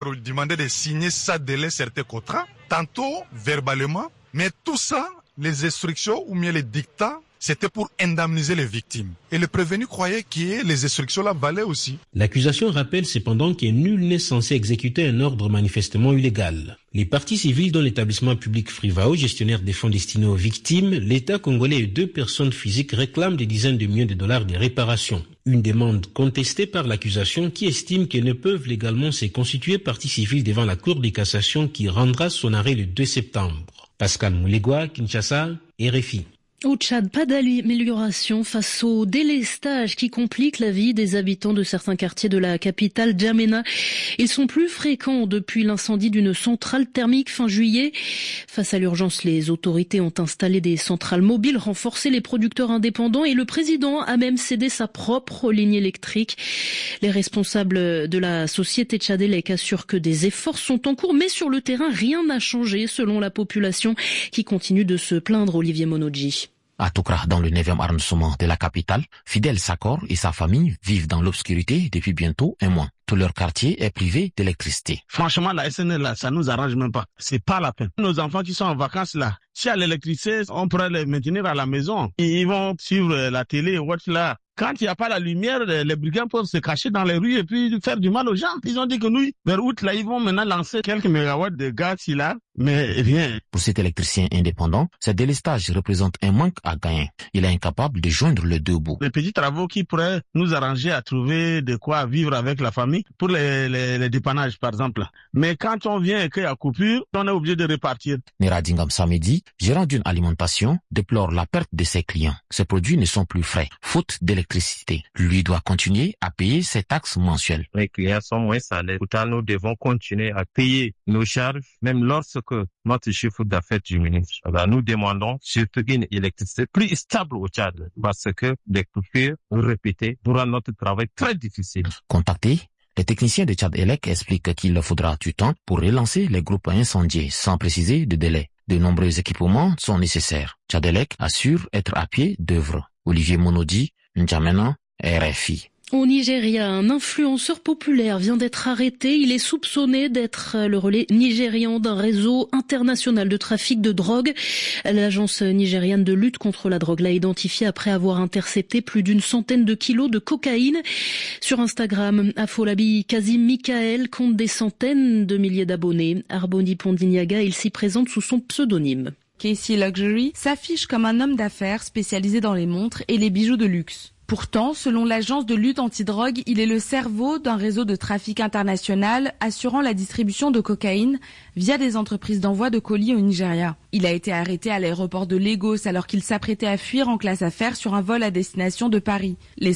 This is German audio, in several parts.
Demander de signer ça délai certains contrats, tantôt verbalement, mais tout ça, les instructions ou bien les dictats, c'était pour indemniser les victimes. Et le prévenu croyait que les instructions-là valaient aussi. L'accusation rappelle cependant que nul n'est censé exécuter un ordre manifestement illégal. Les parties civiles dont l'établissement public Frivao, gestionnaire des fonds destinés aux victimes, l'État congolais et 2 personnes physiques réclament des dizaines de millions de dollars de réparation. Une demande contestée par l'accusation qui estime qu'elles ne peuvent légalement se constituer partie civile devant la Cour de cassation qui rendra son arrêt le 2 septembre. Pascal Moulegua, Kinshasa, RFI. Au Tchad, pas d'amélioration face au délestage qui complique la vie des habitants de certains quartiers de la capitale Djamena. Ils sont plus fréquents depuis l'incendie d'une centrale thermique fin juillet. Face à l'urgence, les autorités ont installé des centrales mobiles, renforcé les producteurs indépendants et le président a même cédé sa propre ligne électrique. Les responsables de la société tchadélec assurent que des efforts sont en cours, mais sur le terrain, rien n'a changé selon la population qui continue de se plaindre. Olivier Monodji. À Toukra, dans le 9e arrondissement de la capitale, Fidel Sakor et sa famille vivent dans l'obscurité depuis bientôt un mois. Tout leur quartier est privé d'électricité. Franchement, la SNL, là, ça nous arrange même pas. C'est pas la peine. Nos enfants qui sont en vacances, là, si à l'électricité, on pourrait les maintenir à la maison. Ils vont suivre la télé, watch là. Quand il n'y a pas la lumière, les brigands peuvent se cacher dans les rues et puis faire du mal aux gens. Ils ont dit que nous, vers août, là, ils vont maintenant lancer quelques mégawatts de gaz, là, mais rien. Pour cet électricien indépendant, ce délestage représente un manque à gagner. Il est incapable de joindre les deux bouts. Les petits travaux qui pourraient nous arranger à trouver de quoi vivre avec la famille, pour les dépannages, par exemple. Mais quand on vient et qu'il y a coupure, on est obligé de repartir. Neradingam Samedi, gérant d'une alimentation, déplore la perte de ses clients. Ces produits ne sont plus frais, faute d'électricité. Lui doit continuer à payer ses taxes mensuelles. Les clients sont moins salaires. Pourtant, nous devons continuer à payer nos charges, même lorsque notre chiffre d'affaires diminue. Alors, nous demandons surtout une électricité plus stable au Tchad, parce que les coupures répétées rendent notre travail très difficile. Contacté, les techniciens de Tchad-Elec expliquent qu'il faudra du temps pour relancer les groupes incendiés, sans préciser de délai. De nombreux équipements sont nécessaires. Tchad-Elec assure être à pied d'œuvre. Olivier Monodi, N'Djamena, RFI. Au Nigeria, un influenceur populaire vient d'être arrêté. Il est soupçonné d'être le relais nigérian d'un réseau international de trafic de drogue. L'agence nigériane de lutte contre la drogue l'a identifié après avoir intercepté plus d'une centaine de kilos de cocaïne. Sur Instagram, Afolabi Kazim Michael compte des centaines de milliers d'abonnés. Arboni Pondiniaga, il s'y présente sous son pseudonyme. Casey Luxury s'affiche comme un homme d'affaires spécialisé dans les montres et les bijoux de luxe. Pourtant, selon l'agence de lutte antidrogue, il est le cerveau d'un réseau de trafic international assurant la distribution de cocaïne via des entreprises d'envoi de colis au Nigeria. Il a été arrêté à l'aéroport de Lagos alors qu'il s'apprêtait à fuir en classe affaires sur un vol à destination de Paris. Les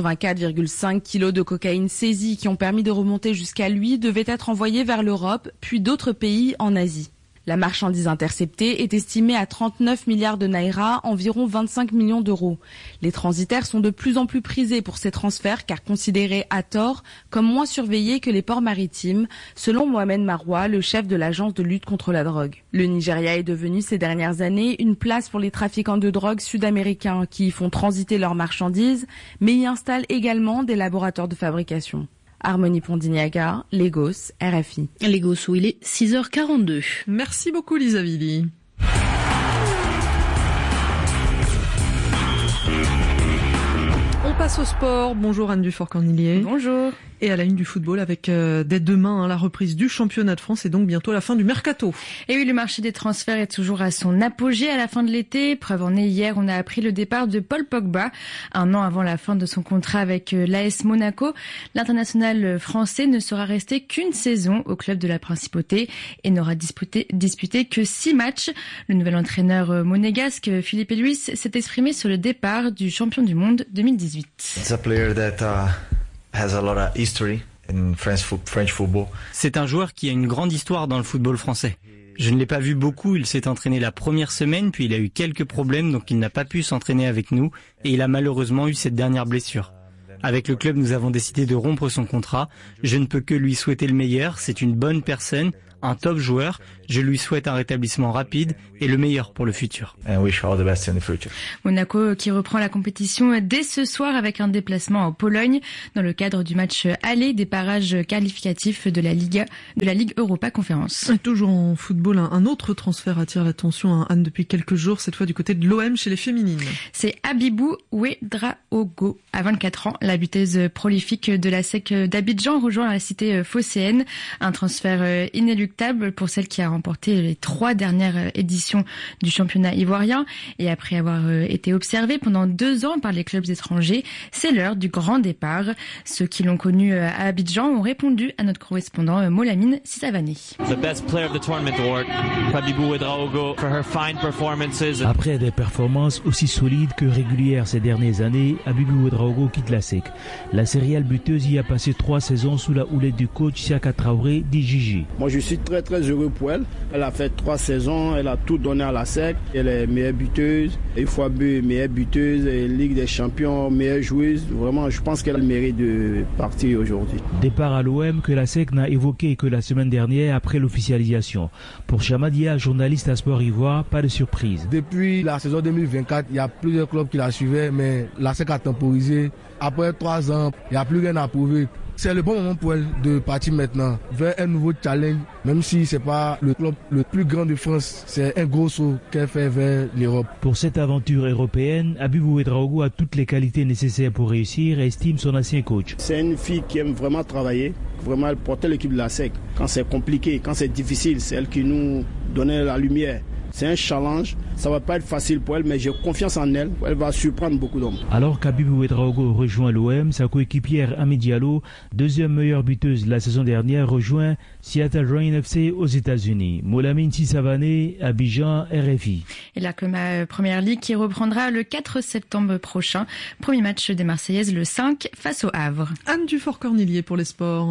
184,5 kilos de cocaïne saisis qui ont permis de remonter jusqu'à lui devaient être envoyés vers l'Europe, puis d'autres pays en Asie. La marchandise interceptée est estimée à 39 milliards de naira, environ 25 millions d'euros. Les transitaires sont de plus en plus prisés pour ces transferts car considérés à tort comme moins surveillés que les ports maritimes, selon Mohamed Maroua, le chef de l'agence de lutte contre la drogue. Le Nigeria est devenu ces dernières années une place pour les trafiquants de drogue sud-américains qui y font transiter leurs marchandises, mais y installent également des laboratoires de fabrication. Harmonie Pondiniaga, Lagos, RFI. Lagos où il est 6h42. Merci beaucoup Lisa Vili. On passe au sport. Bonjour Anne Dufort-Cornillier. Bonjour. Et à la une du football avec dès demain la reprise du championnat de France et donc bientôt la fin du mercato. Et oui, le marché des transferts est toujours à son apogée à la fin de l'été. Preuve en est, hier, on a appris le départ de Paul Pogba, 1 an avant la fin de son contrat avec l'AS Monaco. L'international français ne sera resté qu'une saison au club de la Principauté et n'aura disputé que 6 matchs. Le nouvel entraîneur monégasque Philippe Luis s'est exprimé sur le départ du champion du monde 2018. It's a player that has a lot of history in French football. C'est un joueur qui a une grande histoire dans le football français. Je ne l'ai pas vu beaucoup, il s'est entraîné la première semaine, puis il a eu quelques problèmes, donc il n'a pas pu s'entraîner avec nous, et il a malheureusement eu cette dernière blessure. Avec le club, nous avons décidé de rompre son contrat. Je ne peux que lui souhaiter le meilleur, c'est une bonne personne, un top joueur. Je lui souhaite un rétablissement rapide et le meilleur pour le futur. Monaco qui reprend la compétition dès ce soir avec un déplacement en Pologne dans le cadre du match aller des barrages qualificatifs de la Ligue Europa Conférence. Toujours en football, un autre transfert attire l'attention, Anne, depuis quelques jours, cette fois du côté de l'OM chez les féminines. C'est Abibou Ouedraogo. À 24 ans, la buteuse prolifique de la SEC d'Abidjan rejoint la cité phocéenne. Un transfert inéluctable pour celle qui a remporté les 3 dernières éditions du championnat ivoirien. Et après avoir été observée pendant 2 ans par les clubs étrangers, c'est l'heure du grand départ. Ceux qui l'ont connue à Abidjan ont répondu à notre correspondant Molamine Sissavani. Après des performances aussi solides que régulières ces dernières années, Abibou Ouedraogo quitte la SEC. La céréale buteuse y a passé 3 saisons sous la houlette du coach Siaka Traoré d'Ijiji. Moi je suis très heureux pour elle. Elle a fait 3 saisons, elle a tout donné à la SEC. Elle est meilleure buteuse, UFOAB meilleure buteuse, Ligue des champions meilleure joueuse. Vraiment je pense qu'elle a le mérite de partir aujourd'hui. Départ à l'OM que la SEC n'a évoqué que la semaine dernière après l'officialisation. Pour Chamadia, journaliste à Sport Ivoire, pas de surprise. Depuis la saison 2024, il y a plusieurs clubs qui la suivaient, mais la SEC a temporisé. Après 3 ans, il n'y a plus rien à prouver. C'est le bon moment pour elle de partir maintenant vers un nouveau challenge, même si c'est pas le club le plus grand de France, c'est un gros saut qu'elle fait vers l'Europe. Pour cette aventure européenne, Abibou Ouedraogo a toutes les qualités nécessaires pour réussir et estime son ancien coach. C'est une fille qui aime vraiment travailler, vraiment elle portait l'équipe de la SEC. Quand c'est compliqué, quand c'est difficile, c'est elle qui nous donnait la lumière. C'est un challenge, ça va pas être facile pour elle, mais j'ai confiance en elle, elle va surprendre beaucoup d'hommes. Alors qu'Abibou Ouedraogo rejoint l'OM, sa coéquipière Amy Diallo, deuxième meilleure buteuse la saison dernière, rejoint Seattle Reign FC aux États-Unis. Molamine Sissavani, Abidjan, RFI. Et la Première Ligue qui reprendra le 4 septembre prochain. Premier match des Marseillaises le 5 face au Havre. Anne Dufort-Cornillier pour les sports.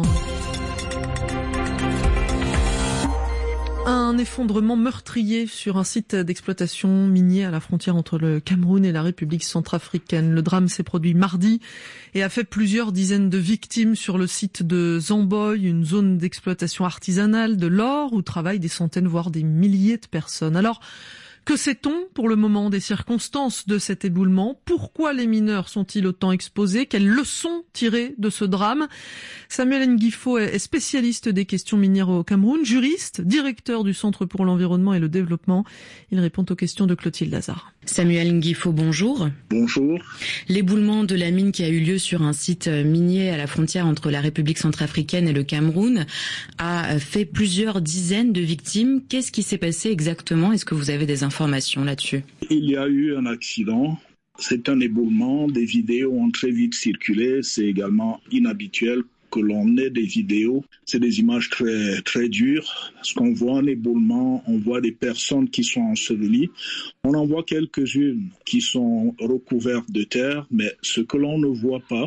Un effondrement meurtrier sur un site d'exploitation minier à la frontière entre le Cameroun et la République centrafricaine. Le drame s'est produit mardi et a fait plusieurs dizaines de victimes sur le site de Zamboy, une zone d'exploitation artisanale de l'or où travaillent des centaines voire des milliers de personnes. Alors, que sait-on pour le moment des circonstances de cet éboulement? Pourquoi les mineurs sont-ils autant exposés? Quelles leçons tirer de ce drame? Samuel Nguifo est spécialiste des questions minières au Cameroun, juriste, directeur du Centre pour l'environnement et le développement. Il répond aux questions de Clotilde Lazare. Samuel Nguifo, bonjour. Bonjour. L'éboulement de la mine qui a eu lieu sur un site minier à la frontière entre la République centrafricaine et le Cameroun a fait plusieurs dizaines de victimes. Qu'est-ce qui s'est passé exactement? Est-ce que vous avez des informations là-dessus? Il y a eu un accident. C'est un éboulement. Des vidéos ont très vite circulé. C'est également inhabituel que l'on ait des vidéos. C'est des images très dures. Parce qu'on voit un éboulement, on voit des personnes qui sont ensevelies. On en voit quelques-unes qui sont recouvertes de terre, mais ce que l'on ne voit pas,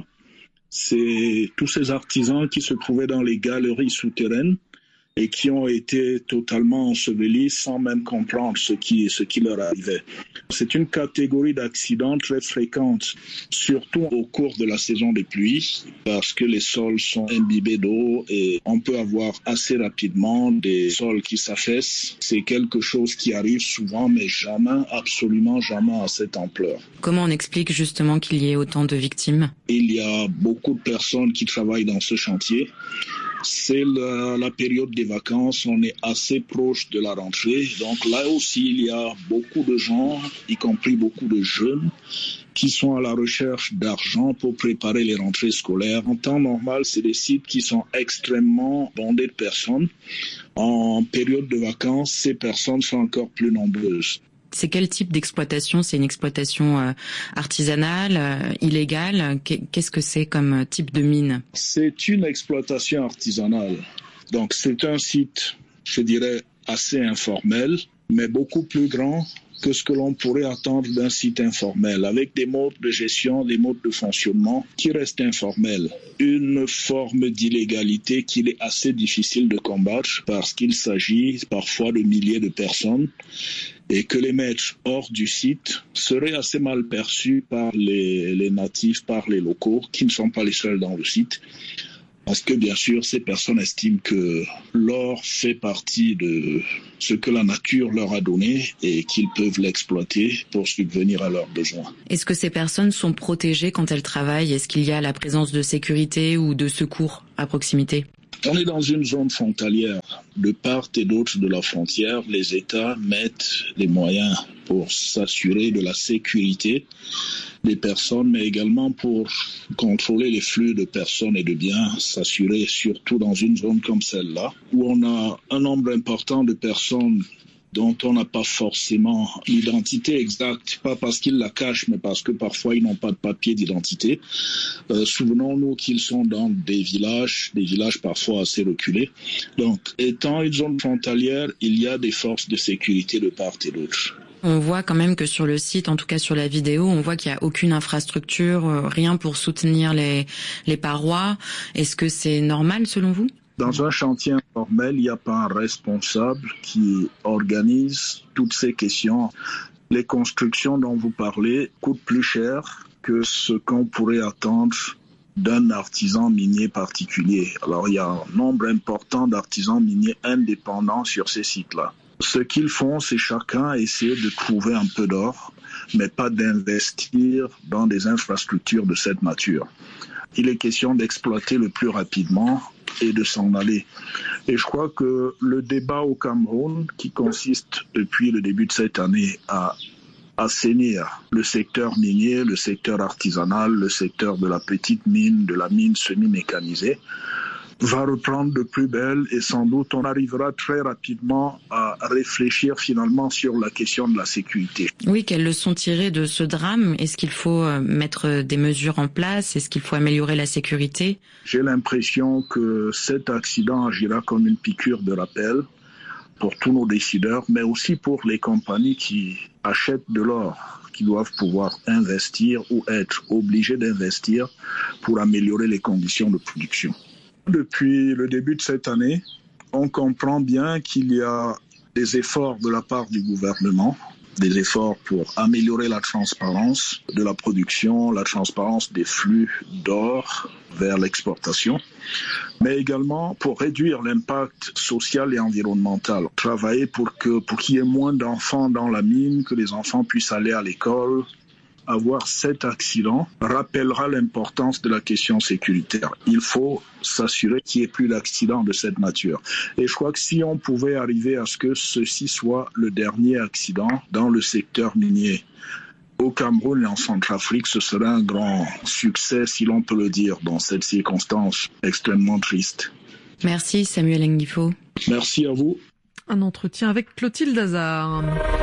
c'est tous ces artisans qui se trouvaient dans les galeries souterraines et qui ont été totalement ensevelis sans même comprendre ce qui leur arrivait. C'est une catégorie d'accidents très fréquente, surtout au cours de la saison des pluies, parce que les sols sont imbibés d'eau et on peut avoir assez rapidement des sols qui s'affaissent. C'est quelque chose qui arrive souvent, mais jamais, absolument jamais à cette ampleur. Comment on explique justement qu'il y ait autant de victimes? Il y a beaucoup de personnes qui travaillent dans ce chantier. C'est la période des vacances, on est assez proche de la rentrée. Donc là aussi, il y a beaucoup de gens, y compris beaucoup de jeunes, qui sont à la recherche d'argent pour préparer les rentrées scolaires. En temps normal, c'est des sites qui sont extrêmement bondés de personnes. En période de vacances, ces personnes sont encore plus nombreuses. C'est quel type d'exploitation? C'est une exploitation artisanale, illégale? Qu'est-ce que c'est comme type de mine? C'est une exploitation artisanale. Donc c'est un site, je dirais, assez informel, mais beaucoup plus grand que ce que l'on pourrait attendre d'un site informel, avec des modes de gestion, des modes de fonctionnement qui restent informels. Une forme d'illégalité qu'il est assez difficile de combattre parce qu'il s'agit parfois de milliers de personnes et que les mettre hors du site serait assez mal perçu par les natifs, par les locaux, qui ne sont pas les seuls dans le site. Parce que bien sûr, ces personnes estiment que l'or fait partie de ce que la nature leur a donné et qu'ils peuvent l'exploiter pour subvenir à leurs besoins. Est-ce que ces personnes sont protégées quand elles travaillent? Est-ce qu'il y a la présence de sécurité ou de secours à proximité? On est dans une zone frontalière. De part et d'autre de la frontière, les États mettent les moyens pour s'assurer de la sécurité des personnes, mais également pour contrôler les flux de personnes et de biens, s'assurer surtout dans une zone comme celle-là, où on a un nombre important de personnes dont on n'a pas forcément l'identité exacte, pas parce qu'ils la cachent, mais parce que parfois ils n'ont pas de papier d'identité. Souvenons-nous qu'ils sont dans des villages parfois assez reculés. Donc, étant une zone frontalière, il y a des forces de sécurité de part et d'autre. On voit quand même que sur le site, en tout cas sur la vidéo, on voit qu'il n'y a aucune infrastructure, rien pour soutenir les parois. Est-ce que c'est normal selon vous ? Dans un chantier informel, il n'y a pas un responsable qui organise toutes ces questions. Les constructions dont vous parlez coûtent plus cher que ce qu'on pourrait attendre d'un artisan minier particulier. Alors, il y a un nombre important d'artisans miniers indépendants sur ces sites-là. Ce qu'ils font, c'est chacun essayer de trouver un peu d'or, mais pas d'investir dans des infrastructures de cette nature. Il est question d'exploiter le plus rapidement et de s'en aller. Et je crois que le débat au Cameroun, qui consiste depuis le début de cette année à assainir le secteur minier, le secteur artisanal, le secteur de la petite mine, de la mine semi-mécanisée, va reprendre de plus belle et sans doute on arrivera très rapidement à réfléchir finalement sur la question de la sécurité. Oui, quelles leçons tirer de ce drame? Est-ce qu'il faut mettre des mesures en place? Est-ce qu'il faut améliorer la sécurité? J'ai l'impression que cet accident agira comme une piqûre de rappel pour tous nos décideurs, mais aussi pour les compagnies qui achètent de l'or, qui doivent pouvoir investir ou être obligées d'investir pour améliorer les conditions de production. Depuis le début de cette année, on comprend bien qu'il y a des efforts de la part du gouvernement, des efforts pour améliorer la transparence de la production, la transparence des flux d'or vers l'exportation, mais également pour réduire l'impact social et environnemental. Travailler pour qu'il y ait moins d'enfants dans la mine, que les enfants puissent aller à l'école. Avoir cet accident rappellera l'importance de la question sécuritaire. Il faut s'assurer qu'il n'y ait plus d'accidents de cette nature. Et je crois que si on pouvait arriver à ce que ceci soit le dernier accident dans le secteur minier au Cameroun et en Centrafrique, ce serait un grand succès, si l'on peut le dire, dans cette circonstance extrêmement triste. Merci Samuel Nguifo. Merci à vous. Un entretien avec Clotilde Hazard.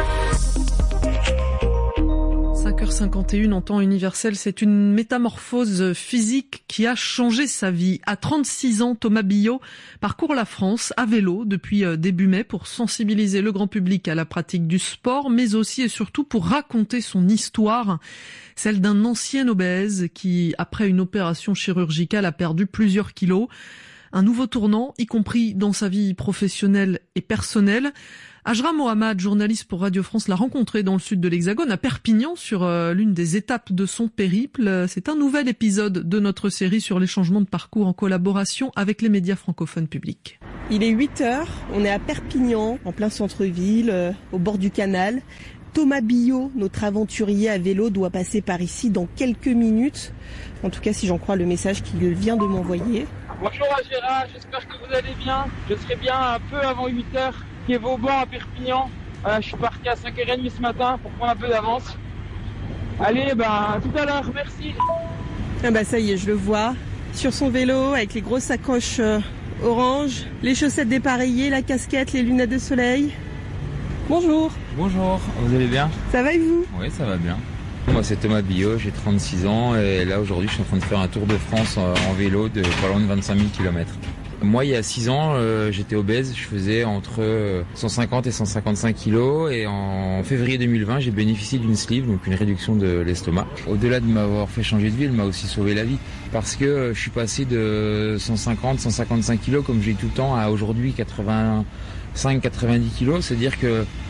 5h51 en temps universel, c'est une métamorphose physique qui a changé sa vie. À 36 ans, Thomas Billot parcourt la France à vélo depuis début mai pour sensibiliser le grand public à la pratique du sport, mais aussi et surtout pour raconter son histoire, celle d'un ancien obèse qui, après une opération chirurgicale, a perdu plusieurs kilos. Un nouveau tournant, y compris dans sa vie professionnelle et personnelle. Ajra Mohamed, journaliste pour Radio France, l'a rencontré dans le sud de l'Hexagone, à Perpignan, sur l'une des étapes de son périple. C'est un nouvel épisode de notre série sur les changements de parcours en collaboration avec les médias francophones publics. Il est 8h, on est à Perpignan, en plein centre-ville, au bord du canal. Thomas Billot, notre aventurier à vélo, doit passer par ici dans quelques minutes. En tout cas, si j'en crois le message qu'il vient de m'envoyer. Bonjour à Gérard, j'espère que vous allez bien. Je serai bien un peu avant 8h. Qui est Vauban à Perpignan. Voilà, je suis parti à 5h30 ce matin pour prendre un peu d'avance. Allez, à tout à l'heure, merci. Ça y est, je le vois. Sur son vélo, avec les grosses sacoches orange, les chaussettes dépareillées, la casquette, les lunettes de soleil. Bonjour. Bonjour, vous allez bien? Ça va et vous? Oui, ça va bien. Moi c'est Thomas Billot, j'ai 36 ans et là aujourd'hui je suis en train de faire un tour de France en vélo de pas loin de 25 000 km. Moi, il y a 6 ans, j'étais obèse, je faisais entre 150 et 155 kilos et en février 2020, j'ai bénéficié d'une sleeve, donc une réduction de l'estomac. Au-delà de m'avoir fait changer de vie, elle m'a aussi sauvé la vie parce que je suis passé de 150, 155 kilos comme j'ai tout le temps à aujourd'hui 85, 90 kilos, c'est-à-dire que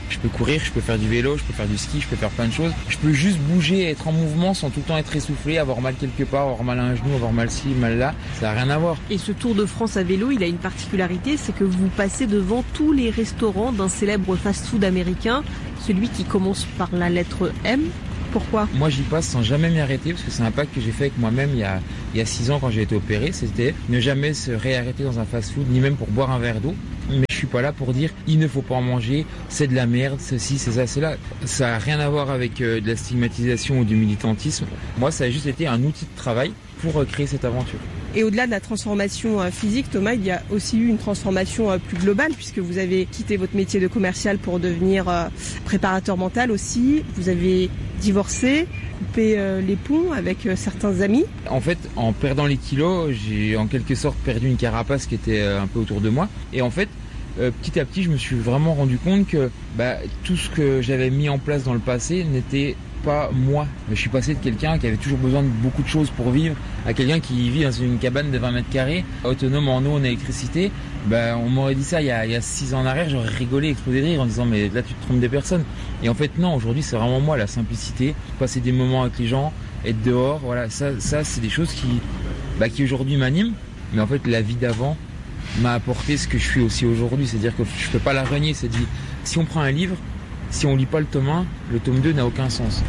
Je peux courir, je peux faire du vélo, je peux faire du ski, je peux faire plein de choses. Je peux juste bouger, être en mouvement sans tout le temps être essoufflé, avoir mal quelque part, avoir mal à un genou, avoir mal ci, mal là. Ça n'a rien à voir. Et ce Tour de France à vélo, il a une particularité, c'est que vous passez devant tous les restaurants d'un célèbre fast-food américain, celui qui commence par la lettre M. Pourquoi ? Moi, j'y passe sans jamais m'y arrêter parce que c'est un pacte que j'ai fait avec moi-même il y a 6 ans quand j'ai été opéré. C'était ne jamais se réarrêter dans un fast-food, ni même pour boire un verre d'eau. Mais je suis pas là pour dire il ne faut pas en manger, c'est de la merde, ceci, c'est ça, c'est là. Ça n'a rien à voir avec de la stigmatisation ou du militantisme. Moi, ça a juste été un outil de travail pour créer cette aventure. Et au-delà de la transformation physique, Thomas, il y a aussi eu une transformation plus globale puisque vous avez quitté votre métier de commercial pour devenir préparateur mental aussi. Vous avez divorcé, coupé les ponts avec certains amis. En fait, en perdant les kilos, j'ai en quelque sorte perdu une carapace qui était un peu autour de moi. Et en fait, petit à petit, je me suis vraiment rendu compte que tout ce que j'avais mis en place dans le passé n'était pas moi. Je suis passé de quelqu'un qui avait toujours besoin de beaucoup de choses pour vivre à quelqu'un qui vit dans une cabane de 20 mètres carrés, autonome en eau, en électricité. On m'aurait dit ça il y a 6 ans en arrière, j'aurais rigolé, explosé de rire en disant mais là tu te trompes des personnes. Et en fait non, aujourd'hui c'est vraiment moi, la simplicité, passer des moments avec les gens, être dehors, voilà, ça c'est des choses qui aujourd'hui m'animent. Mais en fait la vie d'avant m'a apporté ce que je suis aussi aujourd'hui, c'est-à-dire que je peux pas la renier cette vie. Si on prend un livre, si on lit pas le tome 1, le tome 2 n'a aucun sens.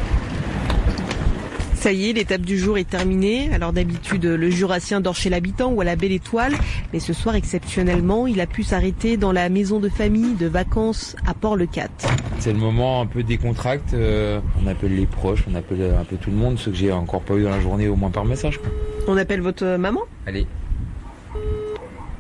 Ça y est, l'étape du jour est terminée. Alors d'habitude, le Jurassien dort chez l'habitant ou à la Belle Étoile. Mais ce soir, exceptionnellement, il a pu s'arrêter dans la maison de famille de vacances à Port-le-Cat. C'est le moment un peu décontracté. On appelle les proches, on appelle un peu tout le monde, ceux que j'ai encore pas eu dans la journée, au moins par message, quoi. On appelle votre maman ? Allez. Allô ?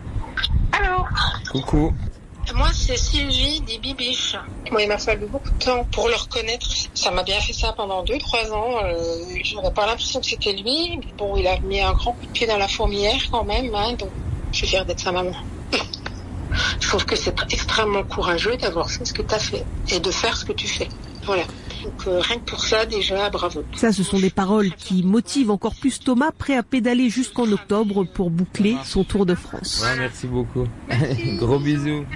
Coucou. Moi, c'est Sylvie des Bibiches. Moi, il m'a fallu beaucoup de temps pour le reconnaître. Ça m'a bien fait ça pendant 2-3 ans. Je n'avais pas l'impression que c'était lui. Bon, il a mis un grand coup de pied dans la fourmilière quand même, hein, donc je suis fière d'être sa maman. Je trouve que c'est extrêmement courageux d'avoir fait ce que tu as fait et de faire ce que tu fais. Voilà. Donc rien que pour ça, déjà, bravo. Ça, ce sont des paroles qui motivent encore plus Thomas, prêt à pédaler jusqu'en octobre pour boucler son Tour de France. Ouais, merci beaucoup. Gros bisous.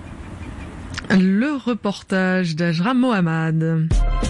Le reportage d'Ajra Mohamed.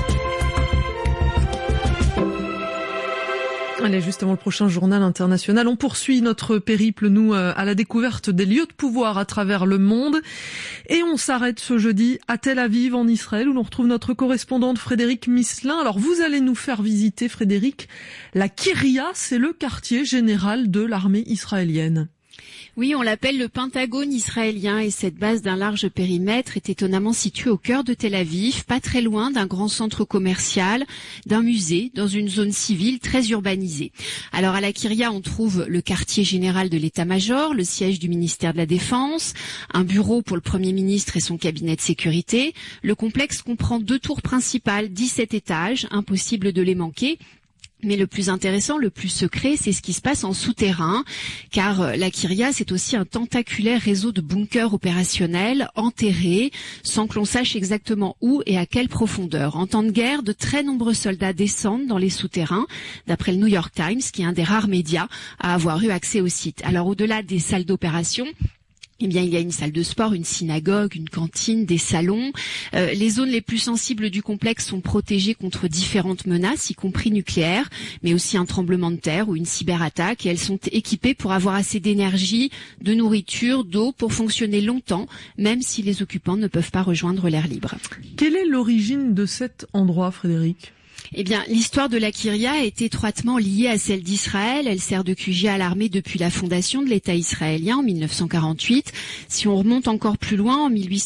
Allez, justement, le prochain journal international. On poursuit notre périple, nous, à la découverte des lieux de pouvoir à travers le monde. Et on s'arrête ce jeudi à Tel Aviv, en Israël, où l'on retrouve notre correspondante Frédéric Misselin. Alors, vous allez nous faire visiter, Frédéric, la Kiryat, c'est le quartier général de l'armée israélienne. Oui, on l'appelle le Pentagone israélien et cette base d'un large périmètre est étonnamment située au cœur de Tel Aviv, pas très loin d'un grand centre commercial, d'un musée, dans une zone civile très urbanisée. Alors à la Kiryat, on trouve le quartier général de l'état-major, le siège du ministère de la Défense, un bureau pour le Premier ministre et son cabinet de sécurité. Le complexe comprend 2 tours principales, 17 étages, impossible de les manquer. Mais le plus intéressant, le plus secret, c'est ce qui se passe en souterrain, car la Kiryat, c'est aussi un tentaculaire réseau de bunkers opérationnels enterrés, sans que l'on sache exactement où et à quelle profondeur. En temps de guerre, de très nombreux soldats descendent dans les souterrains, d'après le New York Times, qui est un des rares médias à avoir eu accès au site. Alors au-delà des salles d'opération, eh bien, il y a une salle de sport, une synagogue, une cantine, des salons. Les zones les plus sensibles du complexe sont protégées contre différentes menaces, y compris nucléaires, mais aussi un tremblement de terre ou une cyberattaque. Et elles sont équipées pour avoir assez d'énergie, de nourriture, d'eau pour fonctionner longtemps, même si les occupants ne peuvent pas rejoindre l'air libre. Quelle est l'origine de cet endroit, Frédéric ? Eh bien, l'histoire de la Kiryat est étroitement liée à celle d'Israël. Elle sert de QG à l'armée depuis la fondation de l'État israélien en 1948. Si on remonte encore plus loin, en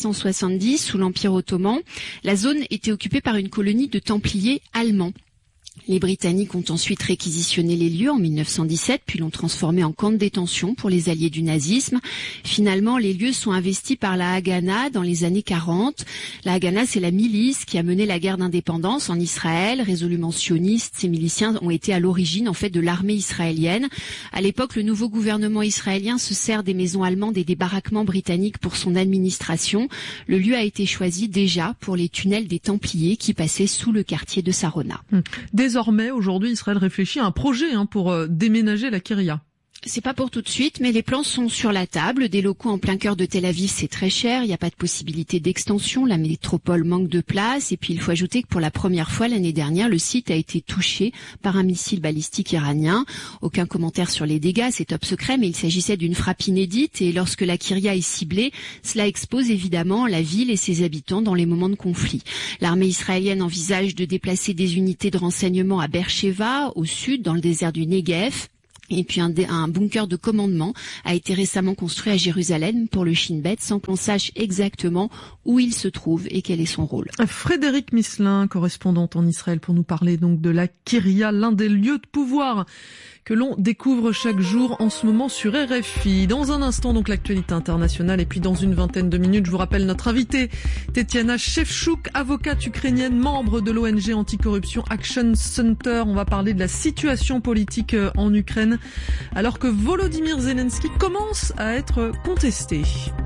1870, sous l'Empire ottoman, la zone était occupée par une colonie de Templiers allemands. Les Britanniques ont ensuite réquisitionné les lieux en 1917, puis l'ont transformé en camp de détention pour les alliés du nazisme. Finalement, les lieux sont investis par la Haganah dans les années 40. La Haganah, c'est la milice qui a mené la guerre d'indépendance en Israël, résolument sioniste. Ces miliciens ont été à l'origine, en fait, de l'armée israélienne. À l'époque, le nouveau gouvernement israélien se sert des maisons allemandes et des baraquements britanniques pour son administration. Le lieu a été choisi déjà pour les tunnels des Templiers qui passaient sous le quartier de Sarona. Désormais, aujourd'hui, Israël réfléchit à un projet pour déménager la Kiryat. C'est pas pour tout de suite, mais les plans sont sur la table. Des locaux en plein cœur de Tel Aviv, c'est très cher. Il n'y a pas de possibilité d'extension. La métropole manque de place. Et puis, il faut ajouter que pour la première fois l'année dernière, le site a été touché par un missile balistique iranien. Aucun commentaire sur les dégâts, c'est top secret, mais il s'agissait d'une frappe inédite. Et lorsque la Kyria est ciblée, cela expose évidemment la ville et ses habitants dans les moments de conflit. L'armée israélienne envisage de déplacer des unités de renseignement à Beersheva, au sud, dans le désert du Negev. Et puis un bunker de commandement a été récemment construit à Jérusalem pour le Shin Bet sans qu'on sache exactement où il se trouve et quel est son rôle. Frédéric Misselin, correspondante en Israël, pour nous parler donc de la Kyria, l'un des lieux de pouvoir que l'on découvre chaque jour en ce moment sur RFI. Dans un instant, donc, l'actualité internationale, et puis dans une vingtaine de minutes, je vous rappelle notre invitée, Tetiana Shevchuk, avocate ukrainienne, membre de l'ONG anticorruption Action Center. On va parler de la situation politique en Ukraine, alors que Volodymyr Zelensky commence à être contesté.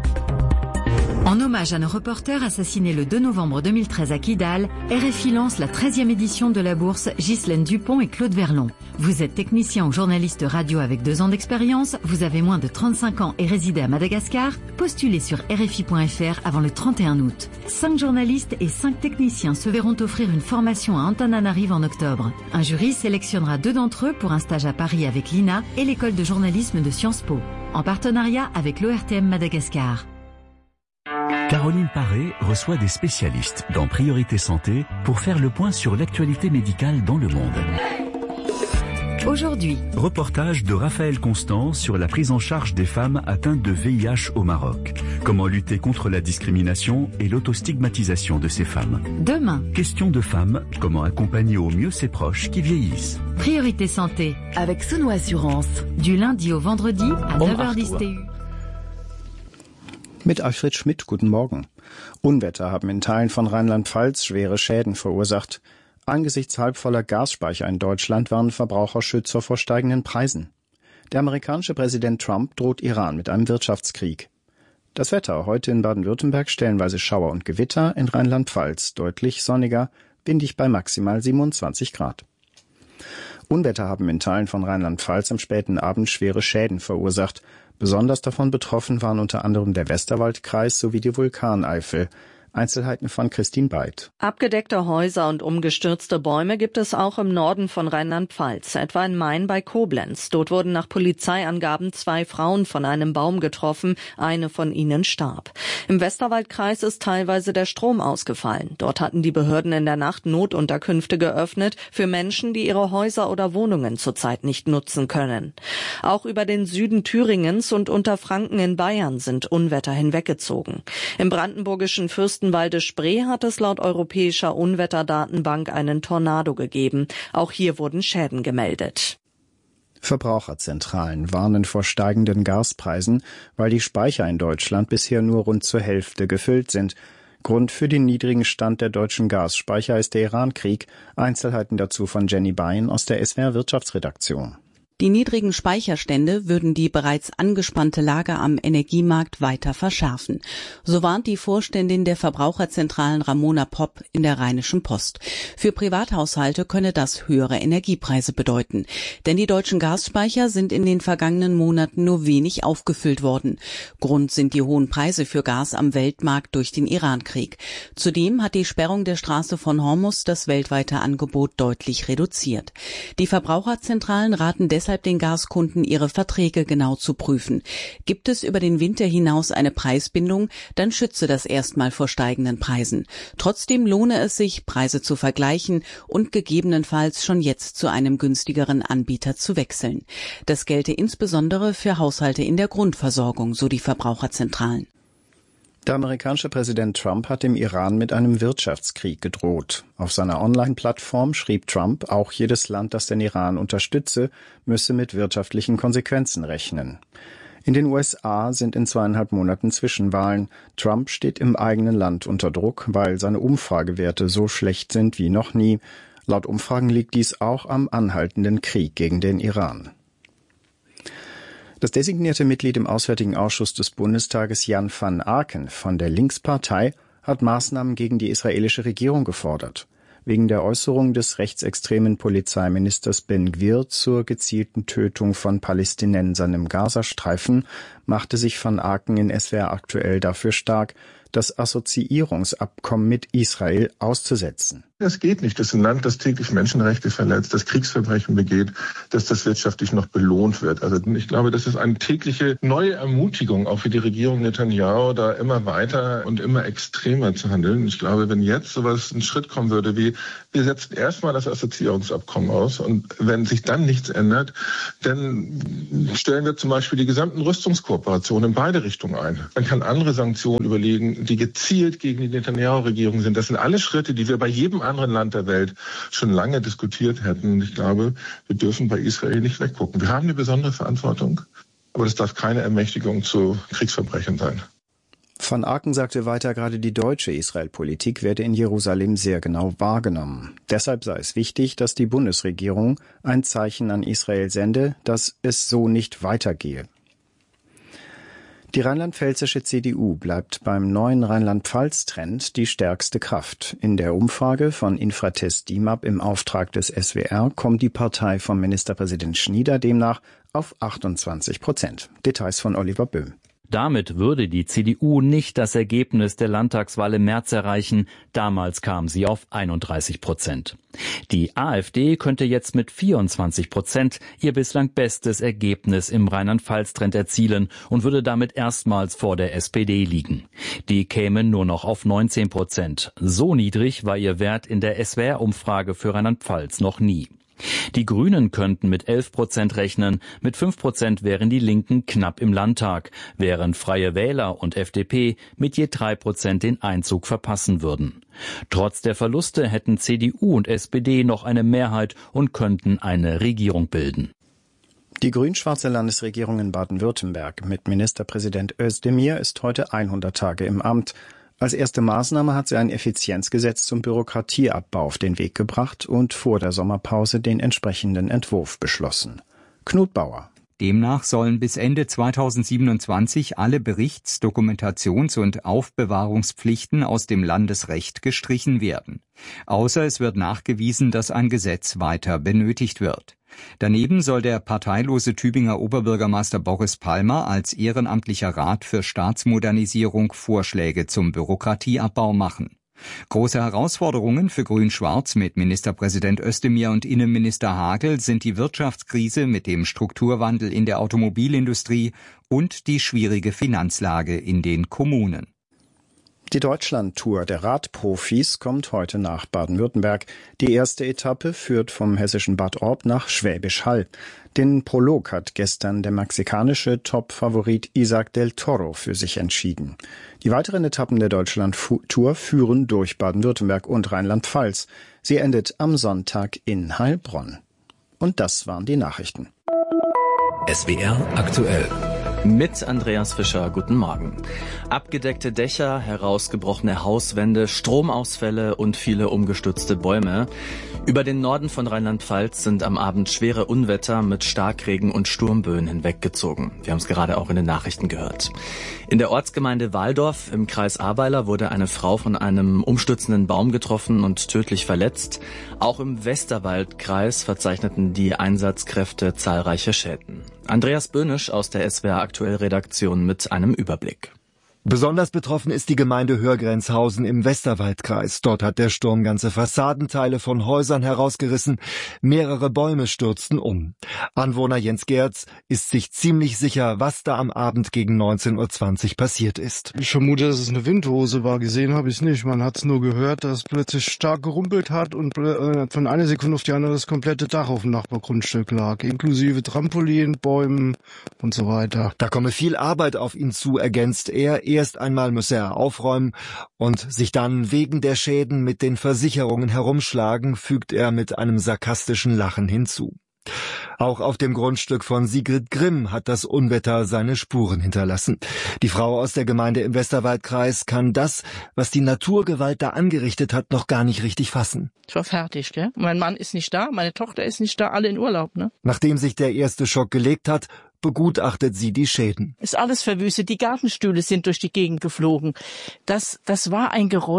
En hommage à nos reporters assassinés le 2 novembre 2013 à Kidal, RFI lance la 13e édition de la bourse Ghislaine Dupont et Claude Verlon. Vous êtes technicien ou journaliste radio avec 2 ans d'expérience, vous avez moins de 35 ans et résidez à Madagascar, postulez sur RFI.fr avant le 31 août. 5 journalistes et 5 techniciens se verront offrir une formation à Antananarive en octobre. Un jury sélectionnera 2 d'entre eux pour un stage à Paris avec l'INA et l'école de journalisme de Sciences Po, en partenariat avec l'ORTM Madagascar. Caroline Paré reçoit des spécialistes dans Priorité Santé pour faire le point sur l'actualité médicale dans le monde. Aujourd'hui, reportage de Raphaël Constant sur la prise en charge des femmes atteintes de VIH au Maroc. Comment lutter contre la discrimination et l'autostigmatisation de ces femmes. Demain, question de femmes, comment accompagner au mieux ses proches qui vieillissent. Priorité Santé avec Sono Assurance. Du lundi au vendredi à 9h10 TU. Mit Alfred Schmidt, guten Morgen. Unwetter haben in Teilen von Rheinland-Pfalz schwere Schäden verursacht. Angesichts halbvoller Gasspeicher in Deutschland warnen Verbraucherschützer vor steigenden Preisen. Der amerikanische Präsident Trump droht Iran mit einem Wirtschaftskrieg. Das Wetter heute in Baden-Württemberg stellenweise Schauer und Gewitter, in Rheinland-Pfalz deutlich sonniger, windig bei maximal 27 Grad. Unwetter haben in Teilen von Rheinland-Pfalz am späten Abend schwere Schäden verursacht. Besonders davon betroffen waren unter anderem der Westerwaldkreis sowie die Vulkaneifel. Einzelheiten von Christine Beit. Abgedeckte Häuser und umgestürzte Bäume gibt es auch im Norden von Rheinland-Pfalz, etwa in Main bei Koblenz. Dort wurden nach Polizeiangaben 2 Frauen von einem Baum getroffen, eine von ihnen starb. Im Westerwaldkreis ist teilweise der Strom ausgefallen. Dort hatten die Behörden in der Nacht Notunterkünfte geöffnet für Menschen, die ihre Häuser oder Wohnungen zurzeit nicht nutzen können. Auch über den Süden Thüringens und Unterfranken in Bayern sind Unwetter hinweggezogen. Im brandenburgischen Fürstenwalde-Spree hat es laut europäischer Unwetterdatenbank einen Tornado gegeben. Auch hier wurden Schäden gemeldet. Verbraucherzentralen warnen vor steigenden Gaspreisen, weil die Speicher in Deutschland bisher nur rund zur Hälfte gefüllt sind. Grund für den niedrigen Stand der deutschen Gasspeicher ist der Iran-Krieg. Einzelheiten dazu von Jenny Bein aus der SWR Wirtschaftsredaktion. Die niedrigen Speicherstände würden die bereits angespannte Lage am Energiemarkt weiter verschärfen. So warnt die Vorständin der Verbraucherzentralen Ramona Popp in der Rheinischen Post. Für Privathaushalte könne das höhere Energiepreise bedeuten. Denn die deutschen Gasspeicher sind in den vergangenen Monaten nur wenig aufgefüllt worden. Grund sind die hohen Preise für Gas am Weltmarkt durch den Iran-Krieg. Zudem hat die Sperrung der Straße von Hormuz das weltweite Angebot deutlich reduziert. Die Verbraucherzentralen raten deshalb den Gaskunden, ihre Verträge genau zu prüfen. Gibt es über den Winter hinaus eine Preisbindung, dann schütze das erstmal vor steigenden Preisen. Trotzdem lohne es sich, Preise zu vergleichen und gegebenenfalls schon jetzt zu einem günstigeren Anbieter zu wechseln. Das gelte insbesondere für Haushalte in der Grundversorgung, so die Verbraucherzentralen. Der amerikanische Präsident Trump hat dem Iran mit einem Wirtschaftskrieg gedroht. Auf seiner Online-Plattform schrieb Trump, auch jedes Land, das den Iran unterstütze, müsse mit wirtschaftlichen Konsequenzen rechnen. In den USA sind in 2,5 Monaten Zwischenwahlen. Trump steht im eigenen Land unter Druck, weil seine Umfragewerte so schlecht sind wie noch nie. Laut Umfragen liegt dies auch am anhaltenden Krieg gegen den Iran. Das designierte Mitglied im Auswärtigen Ausschuss des Bundestages Jan van Aken von der Linkspartei hat Maßnahmen gegen die israelische Regierung gefordert. wegen der Äußerung des rechtsextremen Polizeiministers Ben Gvir zur gezielten Tötung von Palästinensern im Gazastreifen machte sich Van Aken in SWR aktuell dafür stark, das Assoziierungsabkommen mit Israel auszusetzen. Das geht nicht. Das ist ein Land, das täglich Menschenrechte verletzt, das Kriegsverbrechen begeht, dass das wirtschaftlich noch belohnt wird. Also ich glaube, das ist eine tägliche neue Ermutigung, auch für die Regierung Netanyahu, da immer weiter und immer extremer zu handeln. Ich glaube, wenn jetzt sowas ein Schritt kommen würde, wie wir setzen erstmal das Assoziierungsabkommen aus und wenn sich dann nichts ändert, dann stellen wir zum Beispiel die gesamten Rüstungskooperationen in beide Richtungen ein. Man kann andere Sanktionen überlegen, die gezielt gegen die Netanyahu-Regierung sind. Das sind alles Schritte, die wir bei jedem anderen Land der Welt schon lange diskutiert hätten. Und ich glaube, wir dürfen bei Israel nicht weggucken. Wir haben eine besondere Verantwortung, aber das darf keine Ermächtigung zu Kriegsverbrechen sein. Van Aken sagte weiter, gerade die deutsche Israel-Politik werde in Jerusalem sehr genau wahrgenommen. Deshalb sei es wichtig, dass die Bundesregierung ein Zeichen an Israel sende, dass es so nicht weitergehe. Die rheinland-pfälzische CDU bleibt beim neuen Rheinland-Pfalz-Trend die stärkste Kraft. In der Umfrage von Infratest DIMAP im Auftrag des SWR kommt die Partei von Ministerpräsident Schnieder demnach auf 28%. Details von Oliver Böhm. Damit würde die CDU nicht das Ergebnis der Landtagswahl im März erreichen. Damals kam sie auf 31%. Die AfD könnte jetzt mit 24% ihr bislang bestes Ergebnis im Rheinland-Pfalz-Trend erzielen und würde damit erstmals vor der SPD liegen. Die kämen nur noch auf 19%. So niedrig war ihr Wert in der SWR-Umfrage für Rheinland-Pfalz noch nie. Die Grünen könnten mit 11% rechnen, mit 5% wären die Linken knapp im Landtag, während Freie Wähler und FDP mit je 3% den Einzug verpassen würden. Trotz der Verluste hätten CDU und SPD noch eine Mehrheit und könnten eine Regierung bilden. Die grün-schwarze Landesregierung in Baden-Württemberg mit Ministerpräsident Özdemir ist heute 100 Tage im Amt. Als erste Maßnahme hat sie ein Effizienzgesetz zum Bürokratieabbau auf den Weg gebracht und vor der Sommerpause den entsprechenden Entwurf beschlossen. Knut Bauer. Demnach sollen bis Ende 2027 alle Berichts-, Dokumentations- und Aufbewahrungspflichten aus dem Landesrecht gestrichen werden. Außer es wird nachgewiesen, dass ein Gesetz weiter benötigt wird. Daneben soll der parteilose Tübinger Oberbürgermeister Boris Palmer als ehrenamtlicher Rat für Staatsmodernisierung Vorschläge zum Bürokratieabbau machen. Große Herausforderungen für Grün-Schwarz mit Ministerpräsident Özdemir und Innenminister Hagel sind die Wirtschaftskrise mit dem Strukturwandel in der Automobilindustrie und die schwierige Finanzlage in den Kommunen. Die Deutschlandtour der Radprofis kommt heute nach Baden-Württemberg. Die erste Etappe führt vom hessischen Bad Orb nach Schwäbisch Hall. Den Prolog hat gestern der mexikanische Top-Favorit Isaac del Toro für sich entschieden. Die weiteren Etappen der Deutschlandtour führen durch Baden-Württemberg und Rheinland-Pfalz. Sie endet am Sonntag in Heilbronn. Und das waren die Nachrichten. SWR aktuell. Mit Andreas Fischer, guten Morgen. Abgedeckte Dächer, herausgebrochene Hauswände, Stromausfälle und viele umgestürzte Bäume. Über den Norden von Rheinland-Pfalz sind am Abend schwere Unwetter mit Starkregen und Sturmböen hinweggezogen. Wir haben es gerade auch in den Nachrichten gehört. In der Ortsgemeinde Waldorf im Kreis Ahrweiler wurde eine Frau von einem umstürzenden Baum getroffen und tödlich verletzt. Auch im Westerwaldkreis verzeichneten die Einsatzkräfte zahlreiche Schäden. Andreas Böhnisch aus der SWR Aktuell Redaktion mit einem Überblick. Besonders betroffen ist die Gemeinde Hörgrenzhausen im Westerwaldkreis. Dort hat der Sturm ganze Fassadenteile von Häusern herausgerissen. Mehrere Bäume stürzten um. Anwohner Jens Gerz ist sich ziemlich sicher, was da am Abend gegen 19:20 Uhr passiert ist. Ich vermute, dass es eine Windhose war. Gesehen habe ich es nicht. Man hat es nur gehört, dass es plötzlich stark gerumpelt hat und von einer Sekunde auf die andere das komplette Dach auf dem Nachbargrundstück lag, inklusive Trampolin, Bäumen und so weiter. Da komme viel Arbeit auf ihn zu, ergänzt er. Erst einmal müsse er aufräumen und sich dann wegen der Schäden mit den Versicherungen herumschlagen, fügt er mit einem sarkastischen Lachen hinzu. Auch auf dem Grundstück von Sigrid Grimm hat das Unwetter seine Spuren hinterlassen. Die Frau aus der Gemeinde im Westerwaldkreis kann das, was die Naturgewalt da angerichtet hat, noch gar nicht richtig fassen. Ich war fertig, gell? Mein Mann ist nicht da, meine Tochter ist nicht da, alle in Urlaub, ne? Nachdem sich der erste Schock gelegt hat, begutachtet sie die Schäden. Ist alles verwüstet, die Gartenstühle sind durch die Gegend geflogen. Das war ein Geräusch,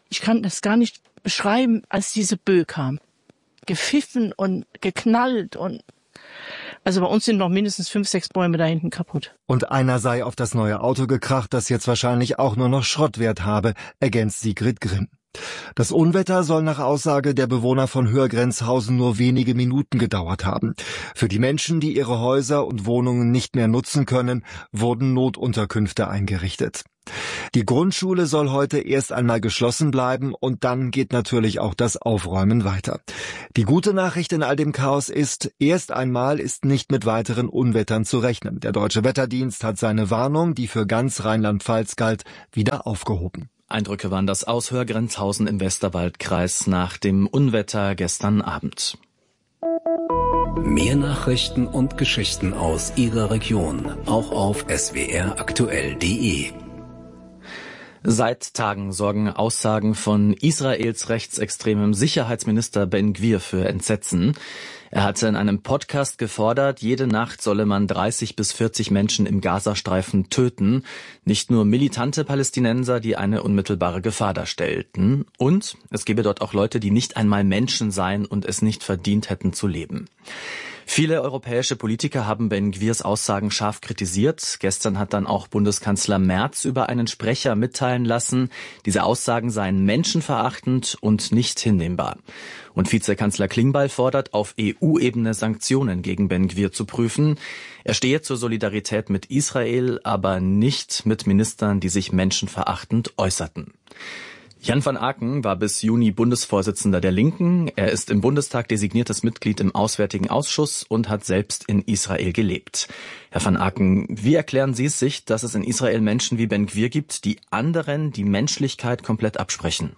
Ich kann das gar nicht beschreiben, als diese Böe kam. Gepfiffen und geknallt und also bei uns sind noch mindestens 5, 6 Bäume da hinten kaputt. Und einer sei auf das neue Auto gekracht, das jetzt wahrscheinlich auch nur noch Schrottwert habe, ergänzt Sigrid Grimm. Das Unwetter soll nach Aussage der Bewohner von Höhrgrenzhausen nur wenige Minuten gedauert haben. Für die Menschen, die ihre Häuser und Wohnungen nicht mehr nutzen können, wurden Notunterkünfte eingerichtet. Die Grundschule soll heute erst einmal geschlossen bleiben und dann geht natürlich auch das Aufräumen weiter. Die gute Nachricht in all dem Chaos ist, erst einmal ist nicht mit weiteren Unwettern zu rechnen. Der Deutsche Wetterdienst hat seine Warnung, die für ganz Rheinland-Pfalz galt, wieder aufgehoben. Eindrücke waren das aus Höhrgrenzhausen im Westerwaldkreis nach dem Unwetter gestern Abend. Mehr Nachrichten und Geschichten aus Ihrer Region, auch auf swraktuell.de. Seit Tagen sorgen Aussagen von Israels rechtsextremem Sicherheitsminister Ben Gvir für Entsetzen. Er hatte in einem Podcast gefordert, jede Nacht solle man 30 bis 40 Menschen im Gazastreifen töten. Nicht nur militante Palästinenser, die eine unmittelbare Gefahr darstellten. Und es gebe dort auch Leute, die nicht einmal Menschen seien und es nicht verdient hätten zu leben. Viele europäische Politiker haben Ben Gvirs Aussagen scharf kritisiert. Gestern hat dann auch Bundeskanzler Merz über einen Sprecher mitteilen lassen, diese Aussagen seien menschenverachtend und nicht hinnehmbar. Und Vizekanzler Klingbeil fordert, auf EU-Ebene Sanktionen gegen Ben Gvir zu prüfen. Er stehe zur Solidarität mit Israel, aber nicht mit Ministern, die sich menschenverachtend äußerten. Jan van Aken war bis Juni Bundesvorsitzender der Linken. Er ist im Bundestag designiertes Mitglied im Auswärtigen Ausschuss und hat selbst in Israel gelebt. Herr van Aken, wie erklären Sie es sich, dass es in Israel Menschen wie Ben Gvir gibt, die anderen die Menschlichkeit komplett absprechen?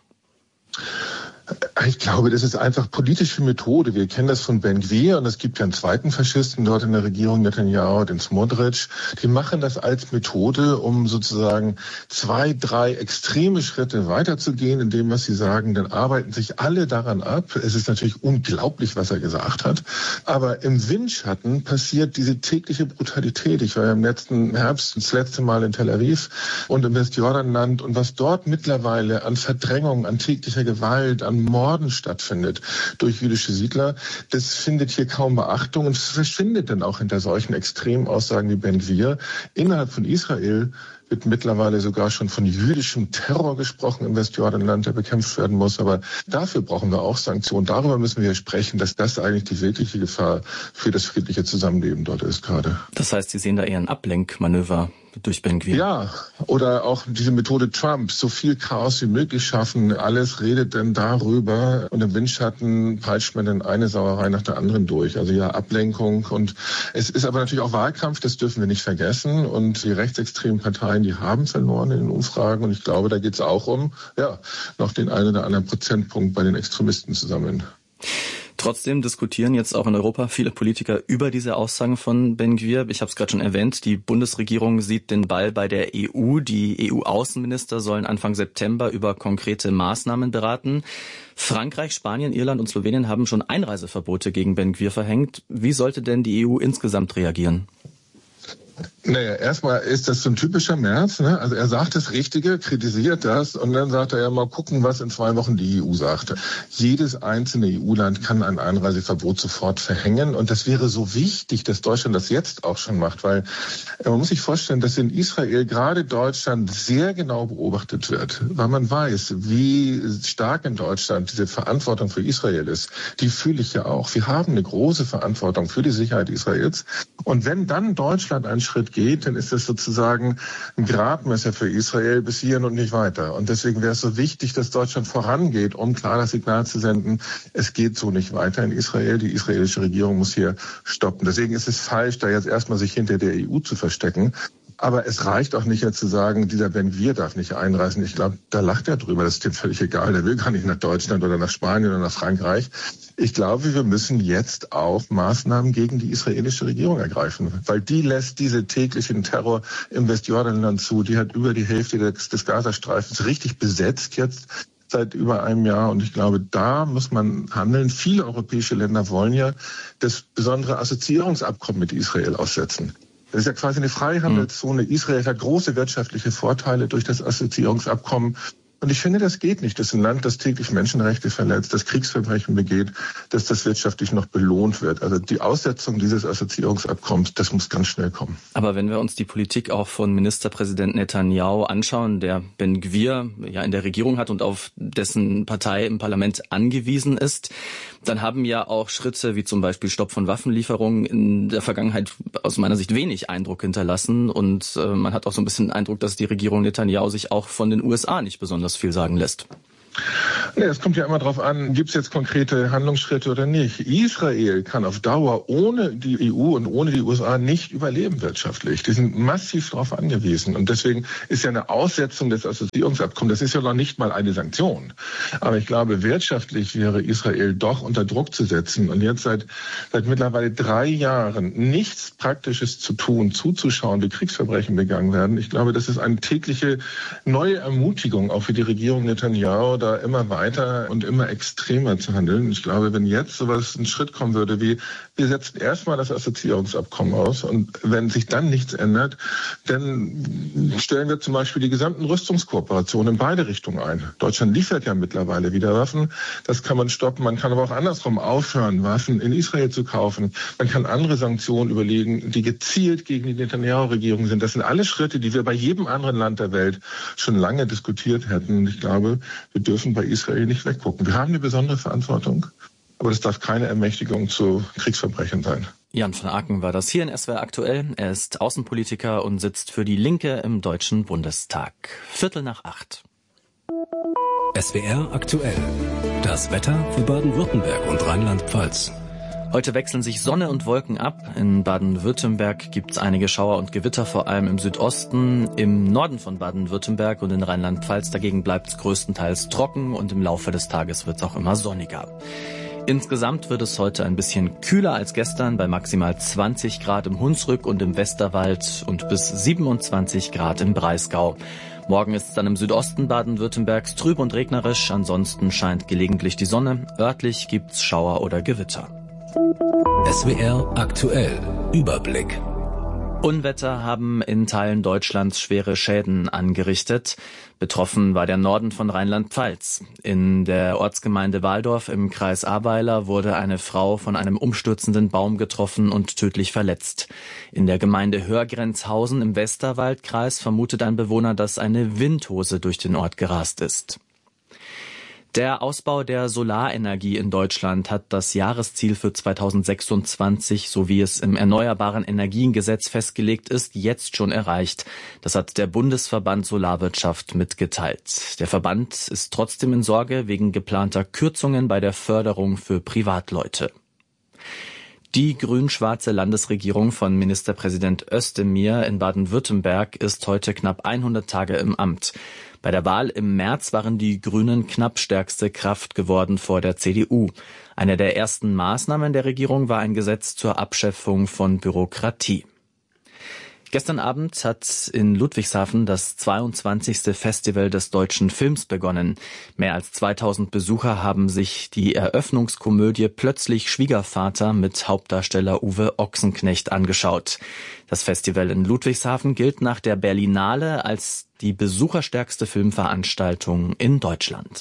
Ich glaube, das ist einfach politische Methode. Wir kennen das von Ben Gvir und es gibt ja einen zweiten Faschisten dort in der Regierung, Netanyahu, den Smotrich. Die machen das als Methode, um sozusagen 2, 3 extreme Schritte weiterzugehen in dem, was sie sagen. Dann arbeiten sich alle daran ab. Es ist natürlich unglaublich, was er gesagt hat. Aber im Windschatten passiert diese tägliche Brutalität. Ich war ja im letzten Herbst das letzte Mal in Tel Aviv und im Westjordanland. Und was dort mittlerweile an Verdrängung, an täglicher Gewalt, an Morden stattfindet durch jüdische Siedler, das findet hier kaum Beachtung und es verschwindet dann auch hinter solchen Extremaussagen wie Ben Gvir. Innerhalb von Israel wird mittlerweile sogar schon von jüdischem Terror gesprochen im Westjordanland, der bekämpft werden muss. Aber dafür brauchen wir auch Sanktionen. Darüber müssen wir sprechen, dass das eigentlich die wirkliche Gefahr für das friedliche Zusammenleben dort ist gerade. Das heißt, Sie sehen da eher ein Ablenkmanöver durch Ben Gvir? Ja, oder auch diese Methode Trump, so viel Chaos wie möglich schaffen, alles redet dann darüber und im Windschatten peitscht man dann eine Sauerei nach der anderen durch. Also ja, Ablenkung und es ist aber natürlich auch Wahlkampf, das dürfen wir nicht vergessen und die rechtsextremen Parteien, die haben verloren in den Umfragen und ich glaube, da geht es auch um, ja, noch den einen oder anderen Prozentpunkt bei den Extremisten zu sammeln. Trotzdem diskutieren jetzt auch in Europa viele Politiker über diese Aussagen von Ben Gvir. Ich habe es gerade schon erwähnt, die Bundesregierung sieht den Ball bei der EU. Die EU-Außenminister sollen Anfang September über konkrete Maßnahmen beraten. Frankreich, Spanien, Irland und Slowenien haben schon Einreiseverbote gegen Ben Gvir verhängt. Wie sollte denn die EU insgesamt reagieren? Naja, erstmal ist das so ein typischer Merz, ne? Also er sagt das Richtige, kritisiert das und dann sagt er ja mal gucken, was in 2 Wochen die EU sagt. Jedes einzelne EU-Land kann ein Einreiseverbot sofort verhängen und das wäre so wichtig, dass Deutschland das jetzt auch schon macht, weil man muss sich vorstellen, dass in Israel gerade Deutschland sehr genau beobachtet wird, weil man weiß, wie stark in Deutschland diese Verantwortung für Israel ist. Die fühle ich ja auch. Wir haben eine große Verantwortung für die Sicherheit Israels und wenn dann Deutschland einen Schritt geht, dann ist das sozusagen ein Gradmesser für Israel bis hierhin und nicht weiter. Und deswegen wäre es so wichtig, dass Deutschland vorangeht, um klar das Signal zu senden, es geht so nicht weiter in Israel. Die israelische Regierung muss hier stoppen. Deswegen ist es falsch, da jetzt erstmal sich hinter der EU zu verstecken. Aber es reicht auch nicht jetzt zu sagen, dieser Ben Gvir darf nicht einreisen. Ich glaube, da lacht er drüber. Das ist dem völlig egal. Der will gar nicht nach Deutschland oder nach Spanien oder nach Frankreich. Ich glaube, wir müssen jetzt auch Maßnahmen gegen die israelische Regierung ergreifen, weil die lässt diese täglichen Terror im Westjordanland zu. Die hat über die Hälfte des Gazastreifens richtig besetzt jetzt seit über einem Jahr. Und ich glaube, da muss man handeln. Viele europäische Länder wollen ja das besondere Assoziierungsabkommen mit Israel aussetzen. Das ist ja quasi eine Freihandelszone. Israel hat große wirtschaftliche Vorteile durch das Assoziierungsabkommen. Und ich finde, das geht nicht, dass ein Land, das täglich Menschenrechte verletzt, das Kriegsverbrechen begeht, dass das wirtschaftlich noch belohnt wird. Also die Aussetzung dieses Assoziierungsabkommens, das muss ganz schnell kommen. Aber wenn wir uns die Politik auch von Ministerpräsident Netanyahu anschauen, der Ben Gvir ja in der Regierung hat und auf dessen Partei im Parlament angewiesen ist, dann haben ja auch Schritte wie zum Beispiel Stopp von Waffenlieferungen in der Vergangenheit aus meiner Sicht wenig Eindruck hinterlassen. Und man hat auch so ein bisschen den Eindruck, dass die Regierung Netanyahu sich auch von den USA nicht besonders viel sagen lässt. Nee, es kommt ja immer darauf an, gibt es jetzt konkrete Handlungsschritte oder nicht. Israel kann auf Dauer ohne die EU und ohne die USA nicht überleben wirtschaftlich. Die sind massiv darauf angewiesen. Und deswegen ist ja eine Aussetzung des Assoziierungsabkommens, das ist ja noch nicht mal eine Sanktion. Aber ich glaube, wirtschaftlich wäre Israel doch unter Druck zu setzen. Und jetzt seit mittlerweile 3 Jahren nichts Praktisches zu tun, zuzuschauen, wie Kriegsverbrechen begangen werden. Ich glaube, das ist eine tägliche neue Ermutigung auch für die Regierung Netanyahu, da immer weiter und immer extremer zu handeln. Ich glaube, wenn jetzt sowas ein Schritt kommen würde, wie wir setzen erstmal das Assoziierungsabkommen aus und wenn sich dann nichts ändert, dann stellen wir zum Beispiel die gesamten Rüstungskooperationen in beide Richtungen ein. Deutschland liefert ja mittlerweile wieder Waffen. Das kann man stoppen. Man kann aber auch andersrum aufhören, Waffen in Israel zu kaufen. Man kann andere Sanktionen überlegen, die gezielt gegen die Netanyahu-Regierung sind. Das sind alles Schritte, die wir bei jedem anderen Land der Welt schon lange diskutiert hätten. Und ich glaube, wir dürfen bei Israel nicht weggucken. Wir haben eine besondere Verantwortung, aber das darf keine Ermächtigung zu Kriegsverbrechen sein. Jan van Aken war das hier in SWR aktuell. Er ist Außenpolitiker und sitzt für die Linke im Deutschen Bundestag. 7:45. SWR aktuell. Das Wetter für Baden-Württemberg und Rheinland-Pfalz. Heute wechseln sich Sonne und Wolken ab. In Baden-Württemberg gibt es einige Schauer und Gewitter, vor allem im Südosten. Im Norden von Baden-Württemberg und in Rheinland-Pfalz dagegen bleibt es größtenteils trocken und im Laufe des Tages wird es auch immer sonniger. Insgesamt wird es heute ein bisschen kühler als gestern, bei maximal 20 Grad im Hunsrück und im Westerwald und bis 27 Grad im Breisgau. Morgen ist es dann im Südosten Baden-Württembergs trüb und regnerisch, ansonsten scheint gelegentlich die Sonne. Örtlich gibt's Schauer oder Gewitter. SWR aktuell. Überblick. Unwetter haben in Teilen Deutschlands schwere Schäden angerichtet. Betroffen war der Norden von Rheinland-Pfalz. In der Ortsgemeinde Waldorf im Kreis Ahrweiler wurde eine Frau von einem umstürzenden Baum getroffen und tödlich verletzt. In der Gemeinde Hörgrenzhausen im Westerwaldkreis vermutet ein Bewohner, dass eine Windhose durch den Ort gerast ist. Der Ausbau der Solarenergie in Deutschland hat das Jahresziel für 2026, so wie es im Erneuerbaren Energiengesetz festgelegt ist, jetzt schon erreicht. Das hat der Bundesverband Solarwirtschaft mitgeteilt. Der Verband ist trotzdem in Sorge wegen geplanter Kürzungen bei der Förderung für Privatleute. Die grün-schwarze Landesregierung von Ministerpräsident Özdemir in Baden-Württemberg ist heute knapp 100 Tage im Amt. Bei der Wahl im März waren die Grünen knapp stärkste Kraft geworden vor der CDU. Eine der ersten Maßnahmen der Regierung war ein Gesetz zur Abschaffung von Bürokratie. Gestern Abend hat in Ludwigshafen das 22. Festival des deutschen Films begonnen. Mehr als 2000 Besucher haben sich die Eröffnungskomödie Plötzlich Schwiegervater mit Hauptdarsteller Uwe Ochsenknecht angeschaut. Das Festival in Ludwigshafen gilt nach der Berlinale als die besucherstärkste Filmveranstaltung in Deutschland.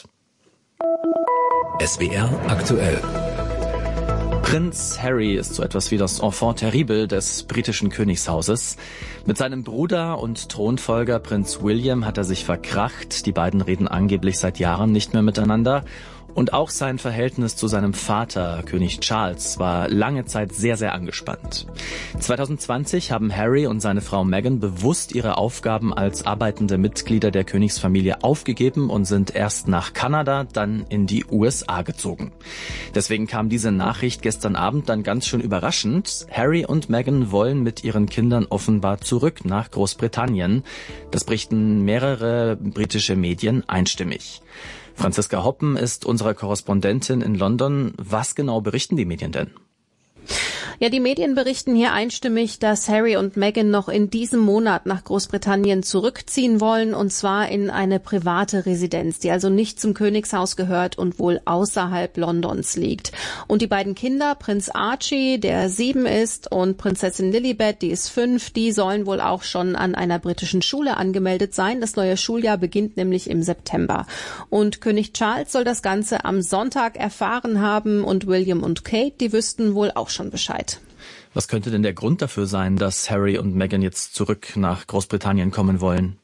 SWR aktuell. Prinz Harry ist so etwas wie das Enfant terrible des britischen Königshauses. Mit seinem Bruder und Thronfolger Prinz William hat er sich verkracht. Die beiden reden angeblich seit Jahren nicht mehr miteinander. Und auch sein Verhältnis zu seinem Vater, König Charles, war lange Zeit sehr, sehr angespannt. 2020 haben Harry und seine Frau Meghan bewusst ihre Aufgaben als arbeitende Mitglieder der Königsfamilie aufgegeben und sind erst nach Kanada, dann in die USA gezogen. Deswegen kam diese Nachricht gestern Abend dann ganz schön überraschend. Harry und Meghan wollen mit ihren Kindern offenbar zurück nach Großbritannien. Das berichten mehrere britische Medien einstimmig. Franziska Hoppen ist unsere Korrespondentin in London. Was genau berichten die Medien denn? Ja, die Medien berichten hier einstimmig, dass Harry und Meghan noch in diesem Monat nach Großbritannien zurückziehen wollen, und zwar in eine private Residenz, die also nicht zum Königshaus gehört und wohl außerhalb Londons liegt. Und die beiden Kinder, Prinz Archie, der 7 ist, und Prinzessin Lilibet, die ist 5, die sollen wohl auch schon an einer britischen Schule angemeldet sein. Das neue Schuljahr beginnt nämlich im September. Und König Charles soll das Ganze am Sonntag erfahren haben, und William und Kate, die wüssten wohl auch schon Bescheid. Was könnte denn der Grund dafür sein, dass Harry und Meghan jetzt zurück nach Großbritannien kommen wollen?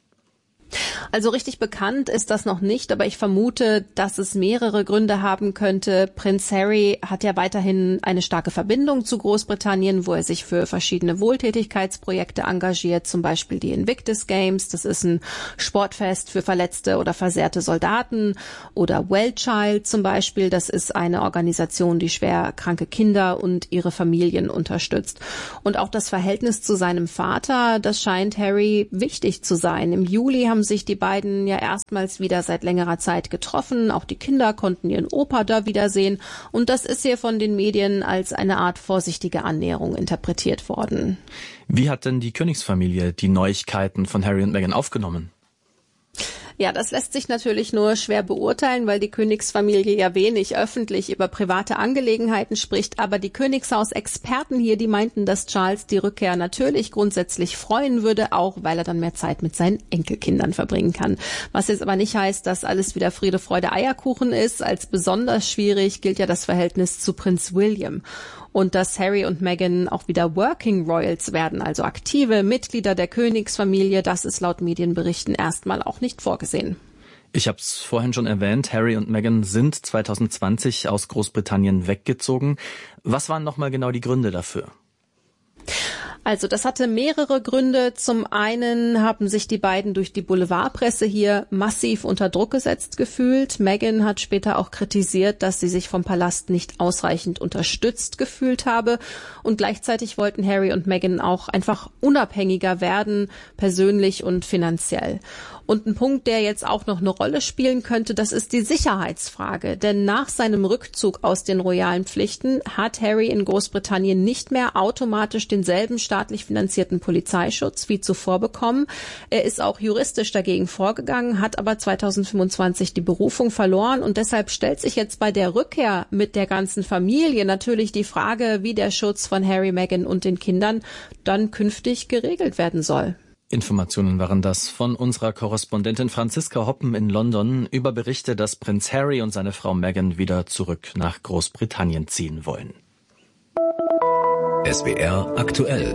Also richtig bekannt ist das noch nicht, aber ich vermute, dass es mehrere Gründe haben könnte. Prinz Harry hat ja weiterhin eine starke Verbindung zu Großbritannien, wo er sich für verschiedene Wohltätigkeitsprojekte engagiert, zum Beispiel die Invictus Games. Das ist ein Sportfest für verletzte oder versehrte Soldaten. Oder Wellchild zum Beispiel. Das ist eine Organisation, die schwer kranke Kinder und ihre Familien unterstützt. Und auch das Verhältnis zu seinem Vater, das scheint Harry wichtig zu sein. Im Juli haben sich die beiden ja erstmals wieder seit längerer Zeit getroffen. Auch die Kinder konnten ihren Opa da wiedersehen. Und das ist hier von den Medien als eine Art vorsichtige Annäherung interpretiert worden. Wie hat denn die Königsfamilie die Neuigkeiten von Harry und Meghan aufgenommen? Ja, das lässt sich natürlich nur schwer beurteilen, weil die Königsfamilie ja wenig öffentlich über private Angelegenheiten spricht. Aber die Königshaus-Experten hier, die meinten, dass Charles die Rückkehr natürlich grundsätzlich freuen würde, auch weil er dann mehr Zeit mit seinen Enkelkindern verbringen kann. Was jetzt aber nicht heißt, dass alles wieder Friede, Freude, Eierkuchen ist. Als besonders schwierig gilt ja das Verhältnis zu Prinz William. Und dass Harry und Meghan auch wieder Working Royals werden, also aktive Mitglieder der Königsfamilie, das ist laut Medienberichten erstmal auch nicht vorgesehen. Ich habe es vorhin schon erwähnt, Harry und Meghan sind 2020 aus Großbritannien weggezogen. Was waren nochmal genau die Gründe dafür? Also das hatte mehrere Gründe. Zum einen haben sich die beiden durch die Boulevardpresse hier massiv unter Druck gesetzt gefühlt. Meghan hat später auch kritisiert, dass sie sich vom Palast nicht ausreichend unterstützt gefühlt habe. Und gleichzeitig wollten Harry und Meghan auch einfach unabhängiger werden, persönlich und finanziell. Und ein Punkt, der jetzt auch noch eine Rolle spielen könnte, das ist die Sicherheitsfrage. Denn nach seinem Rückzug aus den royalen Pflichten hat Harry in Großbritannien nicht mehr automatisch denselben staatlich finanzierten Polizeischutz wie zuvor bekommen. Er ist auch juristisch dagegen vorgegangen, hat aber 2025 die Berufung verloren. Und deshalb stellt sich jetzt bei der Rückkehr mit der ganzen Familie natürlich die Frage, wie der Schutz von Harry, Meghan und den Kindern dann künftig geregelt werden soll. Informationen waren das von unserer Korrespondentin Franziska Hoppen in London über Berichte, dass Prinz Harry und seine Frau Meghan wieder zurück nach Großbritannien ziehen wollen. SWR aktuell.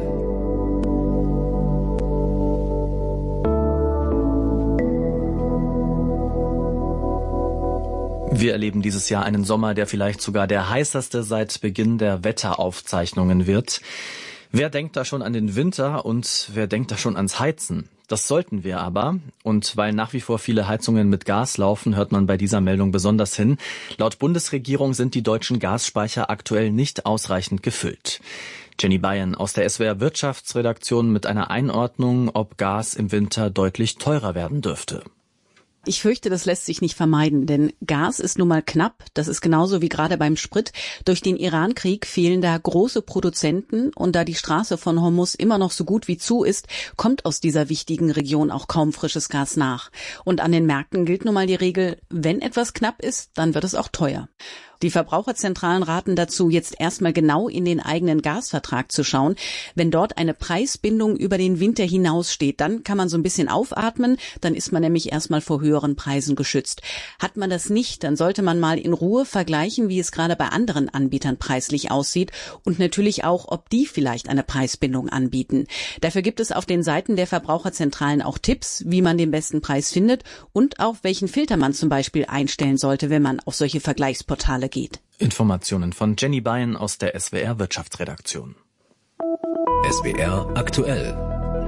Wir erleben dieses Jahr einen Sommer, der vielleicht sogar der heißeste seit Beginn der Wetteraufzeichnungen wird. Wer denkt da schon an den Winter und wer denkt da schon ans Heizen? Das sollten wir aber. Und weil nach wie vor viele Heizungen mit Gas laufen, hört man bei dieser Meldung besonders hin. Laut Bundesregierung sind die deutschen Gasspeicher aktuell nicht ausreichend gefüllt. Jenny Bayern aus der SWR Wirtschaftsredaktion mit einer Einordnung, ob Gas im Winter deutlich teurer werden dürfte. Ich fürchte, das lässt sich nicht vermeiden, denn Gas ist nun mal knapp. Das ist genauso wie gerade beim Sprit. Durch den Iran-Krieg fehlen da große Produzenten und da die Straße von Hormuz immer noch so gut wie zu ist, kommt aus dieser wichtigen Region auch kaum frisches Gas nach. Und an den Märkten gilt nun mal die Regel, wenn etwas knapp ist, dann wird es auch teuer. Die Verbraucherzentralen raten dazu, jetzt erstmal genau in den eigenen Gasvertrag zu schauen. Wenn dort eine Preisbindung über den Winter hinaussteht, dann kann man so ein bisschen aufatmen, dann ist man nämlich erstmal vor höheren Preisen geschützt. Hat man das nicht, dann sollte man mal in Ruhe vergleichen, wie es gerade bei anderen Anbietern preislich aussieht und natürlich auch, ob die vielleicht eine Preisbindung anbieten. Dafür gibt es auf den Seiten der Verbraucherzentralen auch Tipps, wie man den besten Preis findet und auch welchen Filter man zum Beispiel einstellen sollte, wenn man auf solche Vergleichsportale geht. Informationen von Jenny Bayern aus der SWR Wirtschaftsredaktion. SWR aktuell.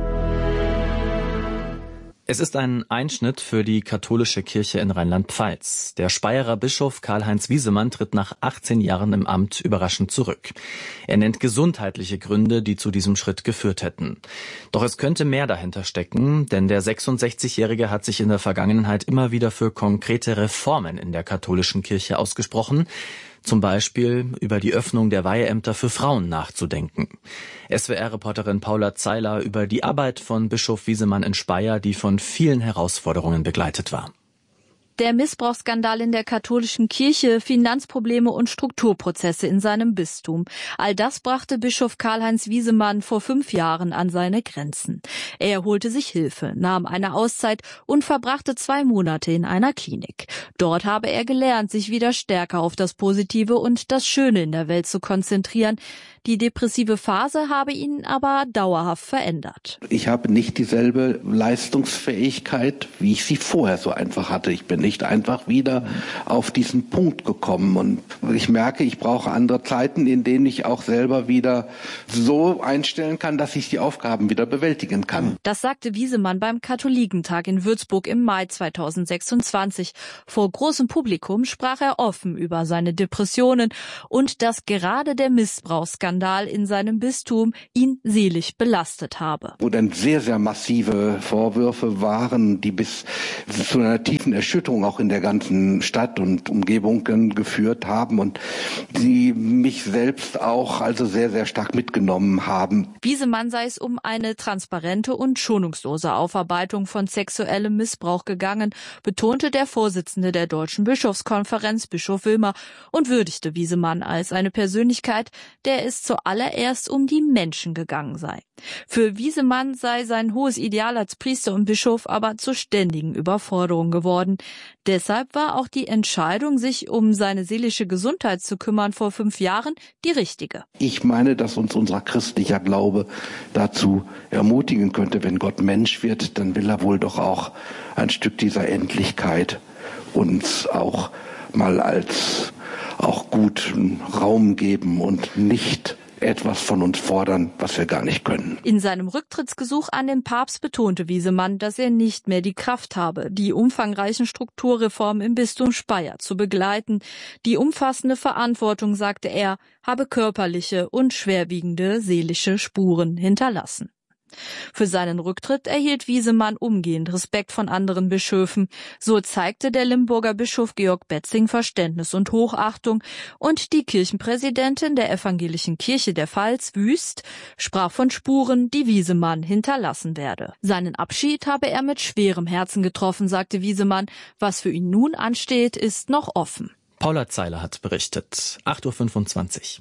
Es ist ein Einschnitt für die katholische Kirche in Rheinland-Pfalz. Der Speyerer Bischof Karl-Heinz Wiesemann tritt nach 18 Jahren im Amt überraschend zurück. Er nennt gesundheitliche Gründe, die zu diesem Schritt geführt hätten. Doch es könnte mehr dahinter stecken, denn der 66-Jährige hat sich in der Vergangenheit immer wieder für konkrete Reformen in der katholischen Kirche ausgesprochen. Zum Beispiel über die Öffnung der Weiheämter für Frauen nachzudenken. SWR-Reporterin Paula Zeiler über die Arbeit von Bischof Wiesemann in Speyer, die von vielen Herausforderungen begleitet war. Der Missbrauchsskandal in der katholischen Kirche, Finanzprobleme und Strukturprozesse in seinem Bistum. All das brachte Bischof Karl-Heinz Wiesemann vor 5 Jahren an seine Grenzen. Er holte sich Hilfe, nahm eine Auszeit und verbrachte 2 Monate in einer Klinik. Dort habe er gelernt, sich wieder stärker auf das Positive und das Schöne in der Welt zu konzentrieren. Die depressive Phase habe ihn aber dauerhaft verändert. Ich habe nicht dieselbe Leistungsfähigkeit, wie ich sie vorher so einfach hatte. Ich bin nicht einfach wieder auf diesen Punkt gekommen. Und ich merke, ich brauche andere Zeiten, in denen ich auch selber wieder so einstellen kann, dass ich die Aufgaben wieder bewältigen kann. Das sagte Wiesemann beim Katholikentag in Würzburg im Mai 2026. Vor großem Publikum sprach er offen über seine Depressionen und dass gerade der Missbrauchsskandal in seinem Bistum ihn seelisch belastet habe. Wo dann sehr, sehr massive Vorwürfe waren, die bis zu einer tiefen Erschütterung auch in der ganzen Stadt und Umgebung geführt haben und die mich selbst auch also sehr, sehr stark mitgenommen haben. Wiesemann sei es um eine transparente und schonungslose Aufarbeitung von sexuellem Missbrauch gegangen, betonte der Vorsitzende der Deutschen Bischofskonferenz, Bischof Wilmer, und würdigte Wiesemann als eine Persönlichkeit, der es zuallererst um die Menschen gegangen sei. Für Wiesemann sei sein hohes Ideal als Priester und Bischof aber zur ständigen Überforderung geworden. Deshalb war auch die Entscheidung, sich um seine seelische Gesundheit zu kümmern, vor 5 Jahren die richtige. Ich meine, dass uns unser christlicher Glaube dazu ermutigen könnte, wenn Gott Mensch wird, dann will er wohl doch auch ein Stück dieser Endlichkeit uns auch mal als auch guten Raum geben und nicht etwas von uns fordern, was wir gar nicht können. In seinem Rücktrittsgesuch an den Papst betonte Wiesemann, dass er nicht mehr die Kraft habe, die umfangreichen Strukturreformen im Bistum Speyer zu begleiten. Die umfassende Verantwortung, sagte er, habe körperliche und schwerwiegende seelische Spuren hinterlassen. Für seinen Rücktritt erhielt Wiesemann umgehend Respekt von anderen Bischöfen. So zeigte der Limburger Bischof Georg Betzing Verständnis und Hochachtung und die Kirchenpräsidentin der Evangelischen Kirche der Pfalz, Wüst, sprach von Spuren, die Wiesemann hinterlassen werde. Seinen Abschied habe er mit schwerem Herzen getroffen, sagte Wiesemann. Was für ihn nun ansteht, ist noch offen. Paula Zeiler hat berichtet. 8:25 Uhr.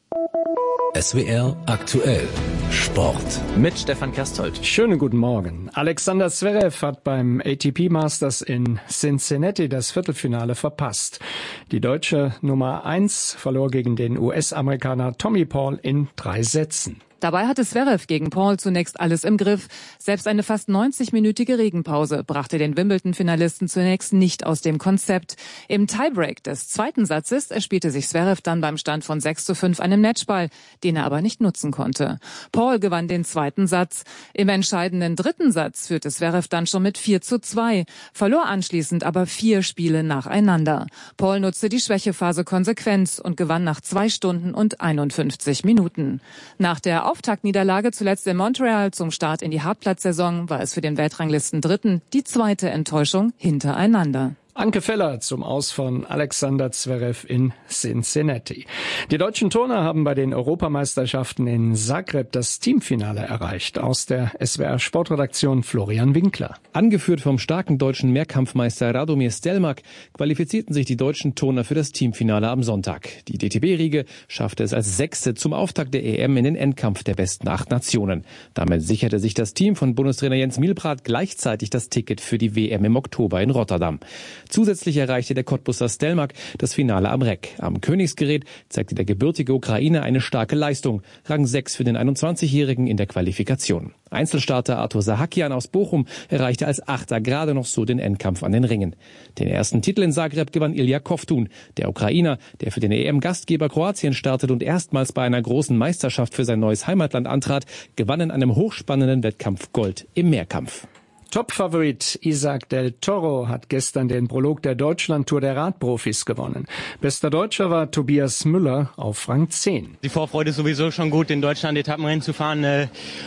SWR aktuell Sport mit Stefan Kersthold. Schönen guten Morgen. Alexander Zverev hat beim ATP Masters in Cincinnati das Viertelfinale verpasst. Die deutsche Nummer 1 verlor gegen den US-Amerikaner Tommy Paul in 3 Sätzen. Dabei hatte Zverev gegen Paul zunächst alles im Griff. Selbst eine fast 90-minütige Regenpause brachte den Wimbledon-Finalisten zunächst nicht aus dem Konzept. Im Tiebreak des 2. Satzes erspielte sich Zverev dann beim Stand von 6:5 einen Matchball, den er aber nicht nutzen konnte. Paul gewann den 2. Satz. Im entscheidenden 3. Satz führte Zverev dann schon mit 4:2, verlor anschließend aber 4 Spiele nacheinander. Paul nutzte die Schwächephase konsequent und gewann nach 2 Stunden und 51 Minuten. Nach der Auftaktniederlage zuletzt in Montreal zum Start in die Hartplatzsaison war es für den Weltranglisten-Dritten die 2. Enttäuschung hintereinander. Anke Feller zum Aus von Alexander Zverev in Cincinnati. Die deutschen Turner haben bei den Europameisterschaften in Zagreb das Teamfinale erreicht. Aus der SWR-Sportredaktion Florian Winkler. Angeführt vom starken deutschen Mehrkampfmeister Radomir Stelmák qualifizierten sich die deutschen Turner für das Teamfinale am Sonntag. Die DTB-Riege schaffte es als 6. zum Auftakt der EM in den Endkampf der besten 8 Nationen. Damit sicherte sich das Team von Bundestrainer Jens Mielbrath gleichzeitig das Ticket für die WM im Oktober in Rotterdam. Zusätzlich erreichte der Cottbusser Stelmák das Finale am Reck. Am Königsgerät zeigte der gebürtige Ukrainer eine starke Leistung. Rang 6 für den 21-Jährigen in der Qualifikation. Einzelstarter Arthur Sahakian aus Bochum erreichte als 8. gerade noch so den Endkampf an den Ringen. Den ersten Titel in Zagreb gewann Ilja Kovtun. Der Ukrainer, der für den EM-Gastgeber Kroatien startet und erstmals bei einer großen Meisterschaft für sein neues Heimatland antrat, gewann in einem hochspannenden Wettkampf Gold im Mehrkampf. Top-Favorit Isaac del Toro hat gestern den Prolog der Deutschlandtour der Radprofis gewonnen. Bester Deutscher war Tobias Müller auf Rang 10. Die Vorfreude ist sowieso schon gut, in Deutschland Etappenrennen zu fahren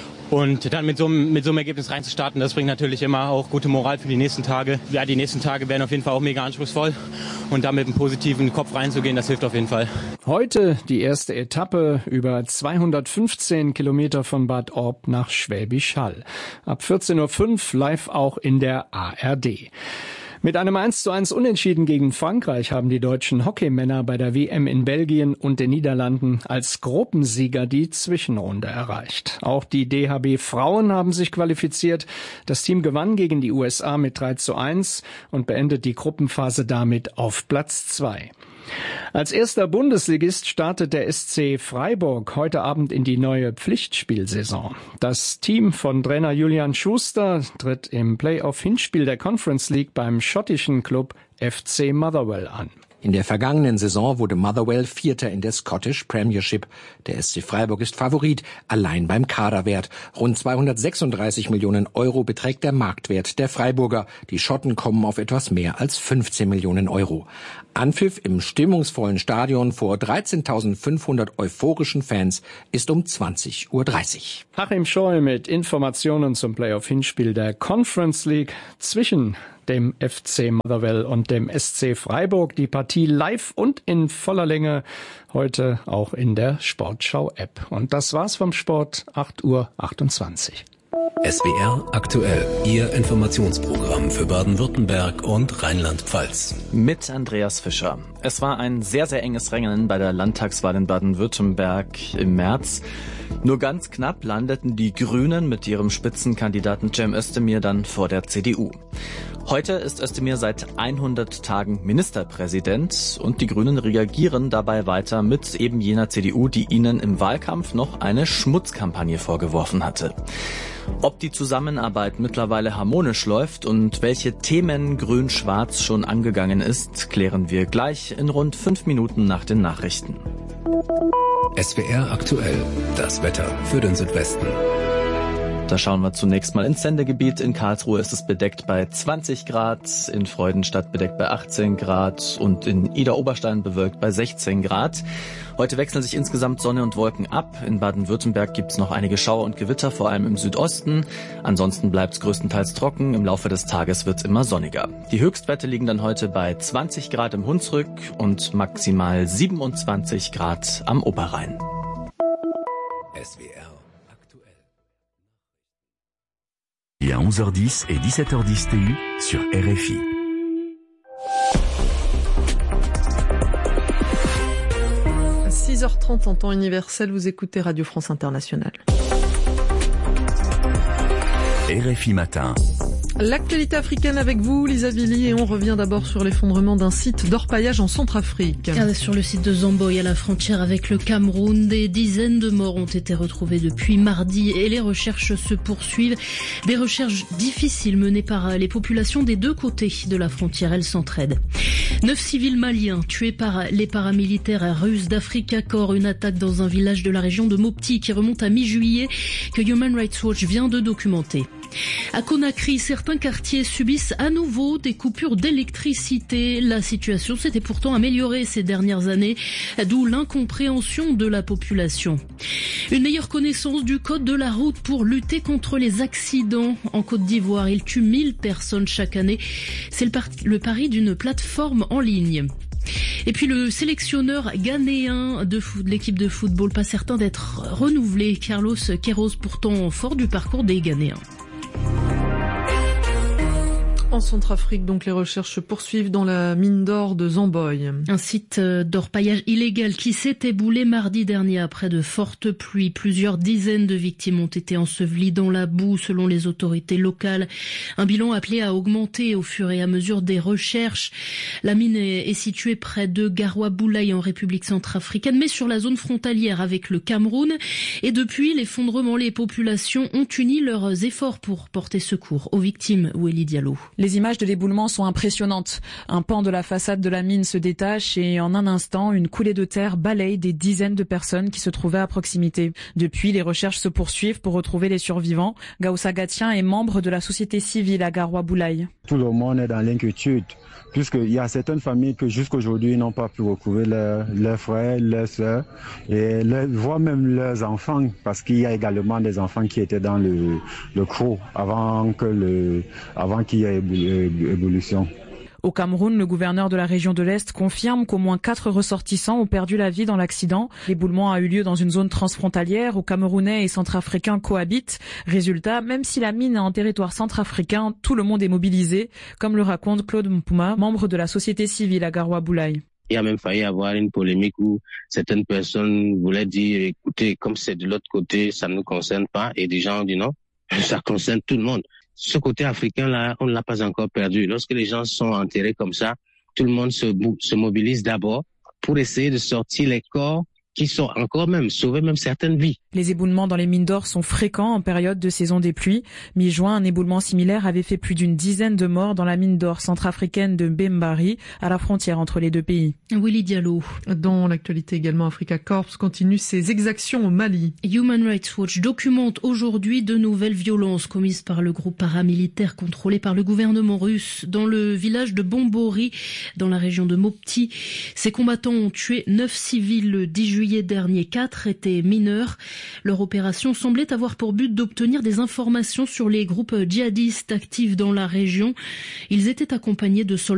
und dann mit so einem Ergebnis reinzustarten. Das bringt natürlich immer auch gute Moral für die nächsten Tage. Ja, die nächsten Tage werden auf jeden Fall auch mega anspruchsvoll und da mit einem positiven Kopf reinzugehen, das hilft auf jeden Fall. Heute die erste Etappe über 215 Kilometer von Bad Orb nach Schwäbisch Hall. Ab 14:05 Uhr live auch in der ARD. Mit einem 1:1 Unentschieden gegen Frankreich haben die deutschen Hockeymänner bei der WM in Belgien und den Niederlanden als Gruppensieger die Zwischenrunde erreicht. Auch die DHB Frauen haben sich qualifiziert. Das Team gewann gegen die USA mit 3:1 und beendet die Gruppenphase damit auf Platz 2. Als erster Bundesligist startet der SC Freiburg heute Abend in die neue Pflichtspielsaison. Das Team von Trainer Julian Schuster tritt im Playoff-Hinspiel der Conference League beim schottischen Club FC Motherwell an. In der vergangenen Saison wurde Motherwell Vierter in der Scottish Premiership. Der SC Freiburg ist Favorit, allein beim Kaderwert. Rund 236 Millionen Euro beträgt der Marktwert der Freiburger. Die Schotten kommen auf etwas mehr als 15 Millionen Euro. Anpfiff im stimmungsvollen Stadion vor 13.500 euphorischen Fans ist um 20:30 Uhr. Achim Scholl mit Informationen zum Playoff-Hinspiel der Conference League zwischen dem FC Motherwell und dem SC Freiburg. Die Partie live und in voller Länge heute auch in der Sportschau-App. Und das war's vom Sport, 8:28 Uhr. SWR aktuell, Ihr Informationsprogramm für Baden-Württemberg und Rheinland-Pfalz. Mit Andreas Fischer. Es war ein sehr, sehr enges Rennen bei der Landtagswahl in Baden-Württemberg im März. Nur ganz knapp landeten die Grünen mit ihrem Spitzenkandidaten Cem Özdemir dann vor der CDU. Heute ist Özdemir seit 100 Tagen Ministerpräsident und die Grünen reagieren dabei weiter mit eben jener CDU, die ihnen im Wahlkampf noch eine Schmutzkampagne vorgeworfen hatte. Ob die Zusammenarbeit mittlerweile harmonisch läuft und welche Themen Grün-Schwarz schon angegangen ist, klären wir gleich in rund 5 Minuten nach den Nachrichten. SWR aktuell, das Wetter für den Südwesten. Da schauen wir zunächst mal ins Sendegebiet. In Karlsruhe ist es bedeckt bei 20 Grad, in Freudenstadt bedeckt bei 18 Grad und in Idar-Oberstein bewölkt bei 16 Grad. Heute wechseln sich insgesamt Sonne und Wolken ab. In Baden-Württemberg gibt es noch einige Schauer und Gewitter, vor allem im Südosten. Ansonsten bleibt es größtenteils trocken. Im Laufe des Tages wird es immer sonniger. Die Höchstwerte liegen dann heute bei 20 Grad im Hunsrück und maximal 27 Grad am Oberrhein. SWR. Il y a 11h10 et 17h10 TU sur RFI. À 6h30 en temps universel, vous écoutez Radio France Internationale. RFI Matin. L'actualité africaine avec vous, Lisa Billy, et on revient d'abord sur l'effondrement d'un site d'orpaillage en Centrafrique. Sur le site de Zomboy, à la frontière avec le Cameroun, des dizaines de morts ont été retrouvés depuis mardi et les recherches se poursuivent. Des recherches difficiles menées par les populations des deux côtés de la frontière. Elles s'entraident. 9 civils maliens tués par les paramilitaires russes d'Africa Corps, une attaque dans un village de la région de Mopti qui remonte à mi-juillet que Human Rights Watch vient de documenter. À Conakry, certains quartiers subissent à nouveau des coupures d'électricité. La situation s'était pourtant améliorée ces dernières années, d'où l'incompréhension de la population. Une meilleure connaissance du code de la route pour lutter contre les accidents. En Côte d'Ivoire, il tue 1000 personnes chaque année. C'est le pari d'une plateforme en ligne. Et puis le sélectionneur ghanéen de l'équipe de football, pas certain d'être renouvelé. Carlos Queiroz, pourtant fort du parcours des Ghanéens. En Centrafrique, donc les recherches se poursuivent dans la mine d'or de Zomboy. Un site d'orpaillage illégal qui s'est éboulé mardi dernier après de fortes pluies. Plusieurs dizaines de victimes ont été ensevelies dans la boue selon les autorités locales. Un bilan appelé à augmenter au fur et à mesure des recherches. La mine est située près de Garoua-Boulaye en République centrafricaine, mais sur la zone frontalière avec le Cameroun. Et depuis l'effondrement, les populations ont uni leurs efforts pour porter secours aux victimes. Oueli Diallo. Les images de l'éboulement sont impressionnantes. Un pan de la façade de la mine se détache et en un instant, une coulée de terre balaye des dizaines de personnes qui se trouvaient à proximité. Depuis, les recherches se poursuivent pour retrouver les survivants. Gaoussa Gatien est membre de la société civile à Garoua-Boulaye. Tout le monde est dans l'inquiétude, puisqu'il y a certaines familles qui jusqu'aujourd'hui n'ont pas pu retrouver leurs frères, leurs sœurs, et voire même leurs enfants, parce qu'il y a également des enfants qui étaient dans le creux avant qu'il y ait ébullition. Au Cameroun, le gouverneur de la région de l'Est confirme qu'au moins 4 ressortissants ont perdu la vie dans l'accident. L'éboulement a eu lieu dans une zone transfrontalière où Camerounais et Centrafricains cohabitent. Résultat, même si la mine est en territoire centrafricain, tout le monde est mobilisé, comme le raconte Claude Mpuma, membre de la société civile à Garoua-Boulaye. Il a même failli avoir une polémique où certaines personnes voulaient dire, écoutez, comme c'est de l'autre côté, ça ne nous concerne pas. Et des gens ont dit non, ça concerne tout le monde. Ce côté africain-là, on ne l'a pas encore perdu. Lorsque les gens sont enterrés comme ça, tout le monde se mobilise d'abord pour essayer de sortir les corps qui sont encore même, sauver même certaines vies. Les éboulements dans les mines d'or sont fréquents en période de saison des pluies. Mi-juin, un éboulement similaire avait fait plus d'une dizaine de morts dans la mine d'or centrafricaine de Bembari, à la frontière entre les deux pays. Willy Diallo. Dans l'actualité également, Africa Corps continue ses exactions au Mali. Human Rights Watch documente aujourd'hui de nouvelles violences commises par le groupe paramilitaire contrôlé par le gouvernement russe dans le village de Bombori, dans la région de Mopti. Ces combattants ont tué 9 civils le 10 juillet dernier, 4 étaient mineurs. Leur opération semblait avoir pour but d'obtenir des informations sur les groupes djihadistes actifs dans la région. Ils étaient accompagnés de soldats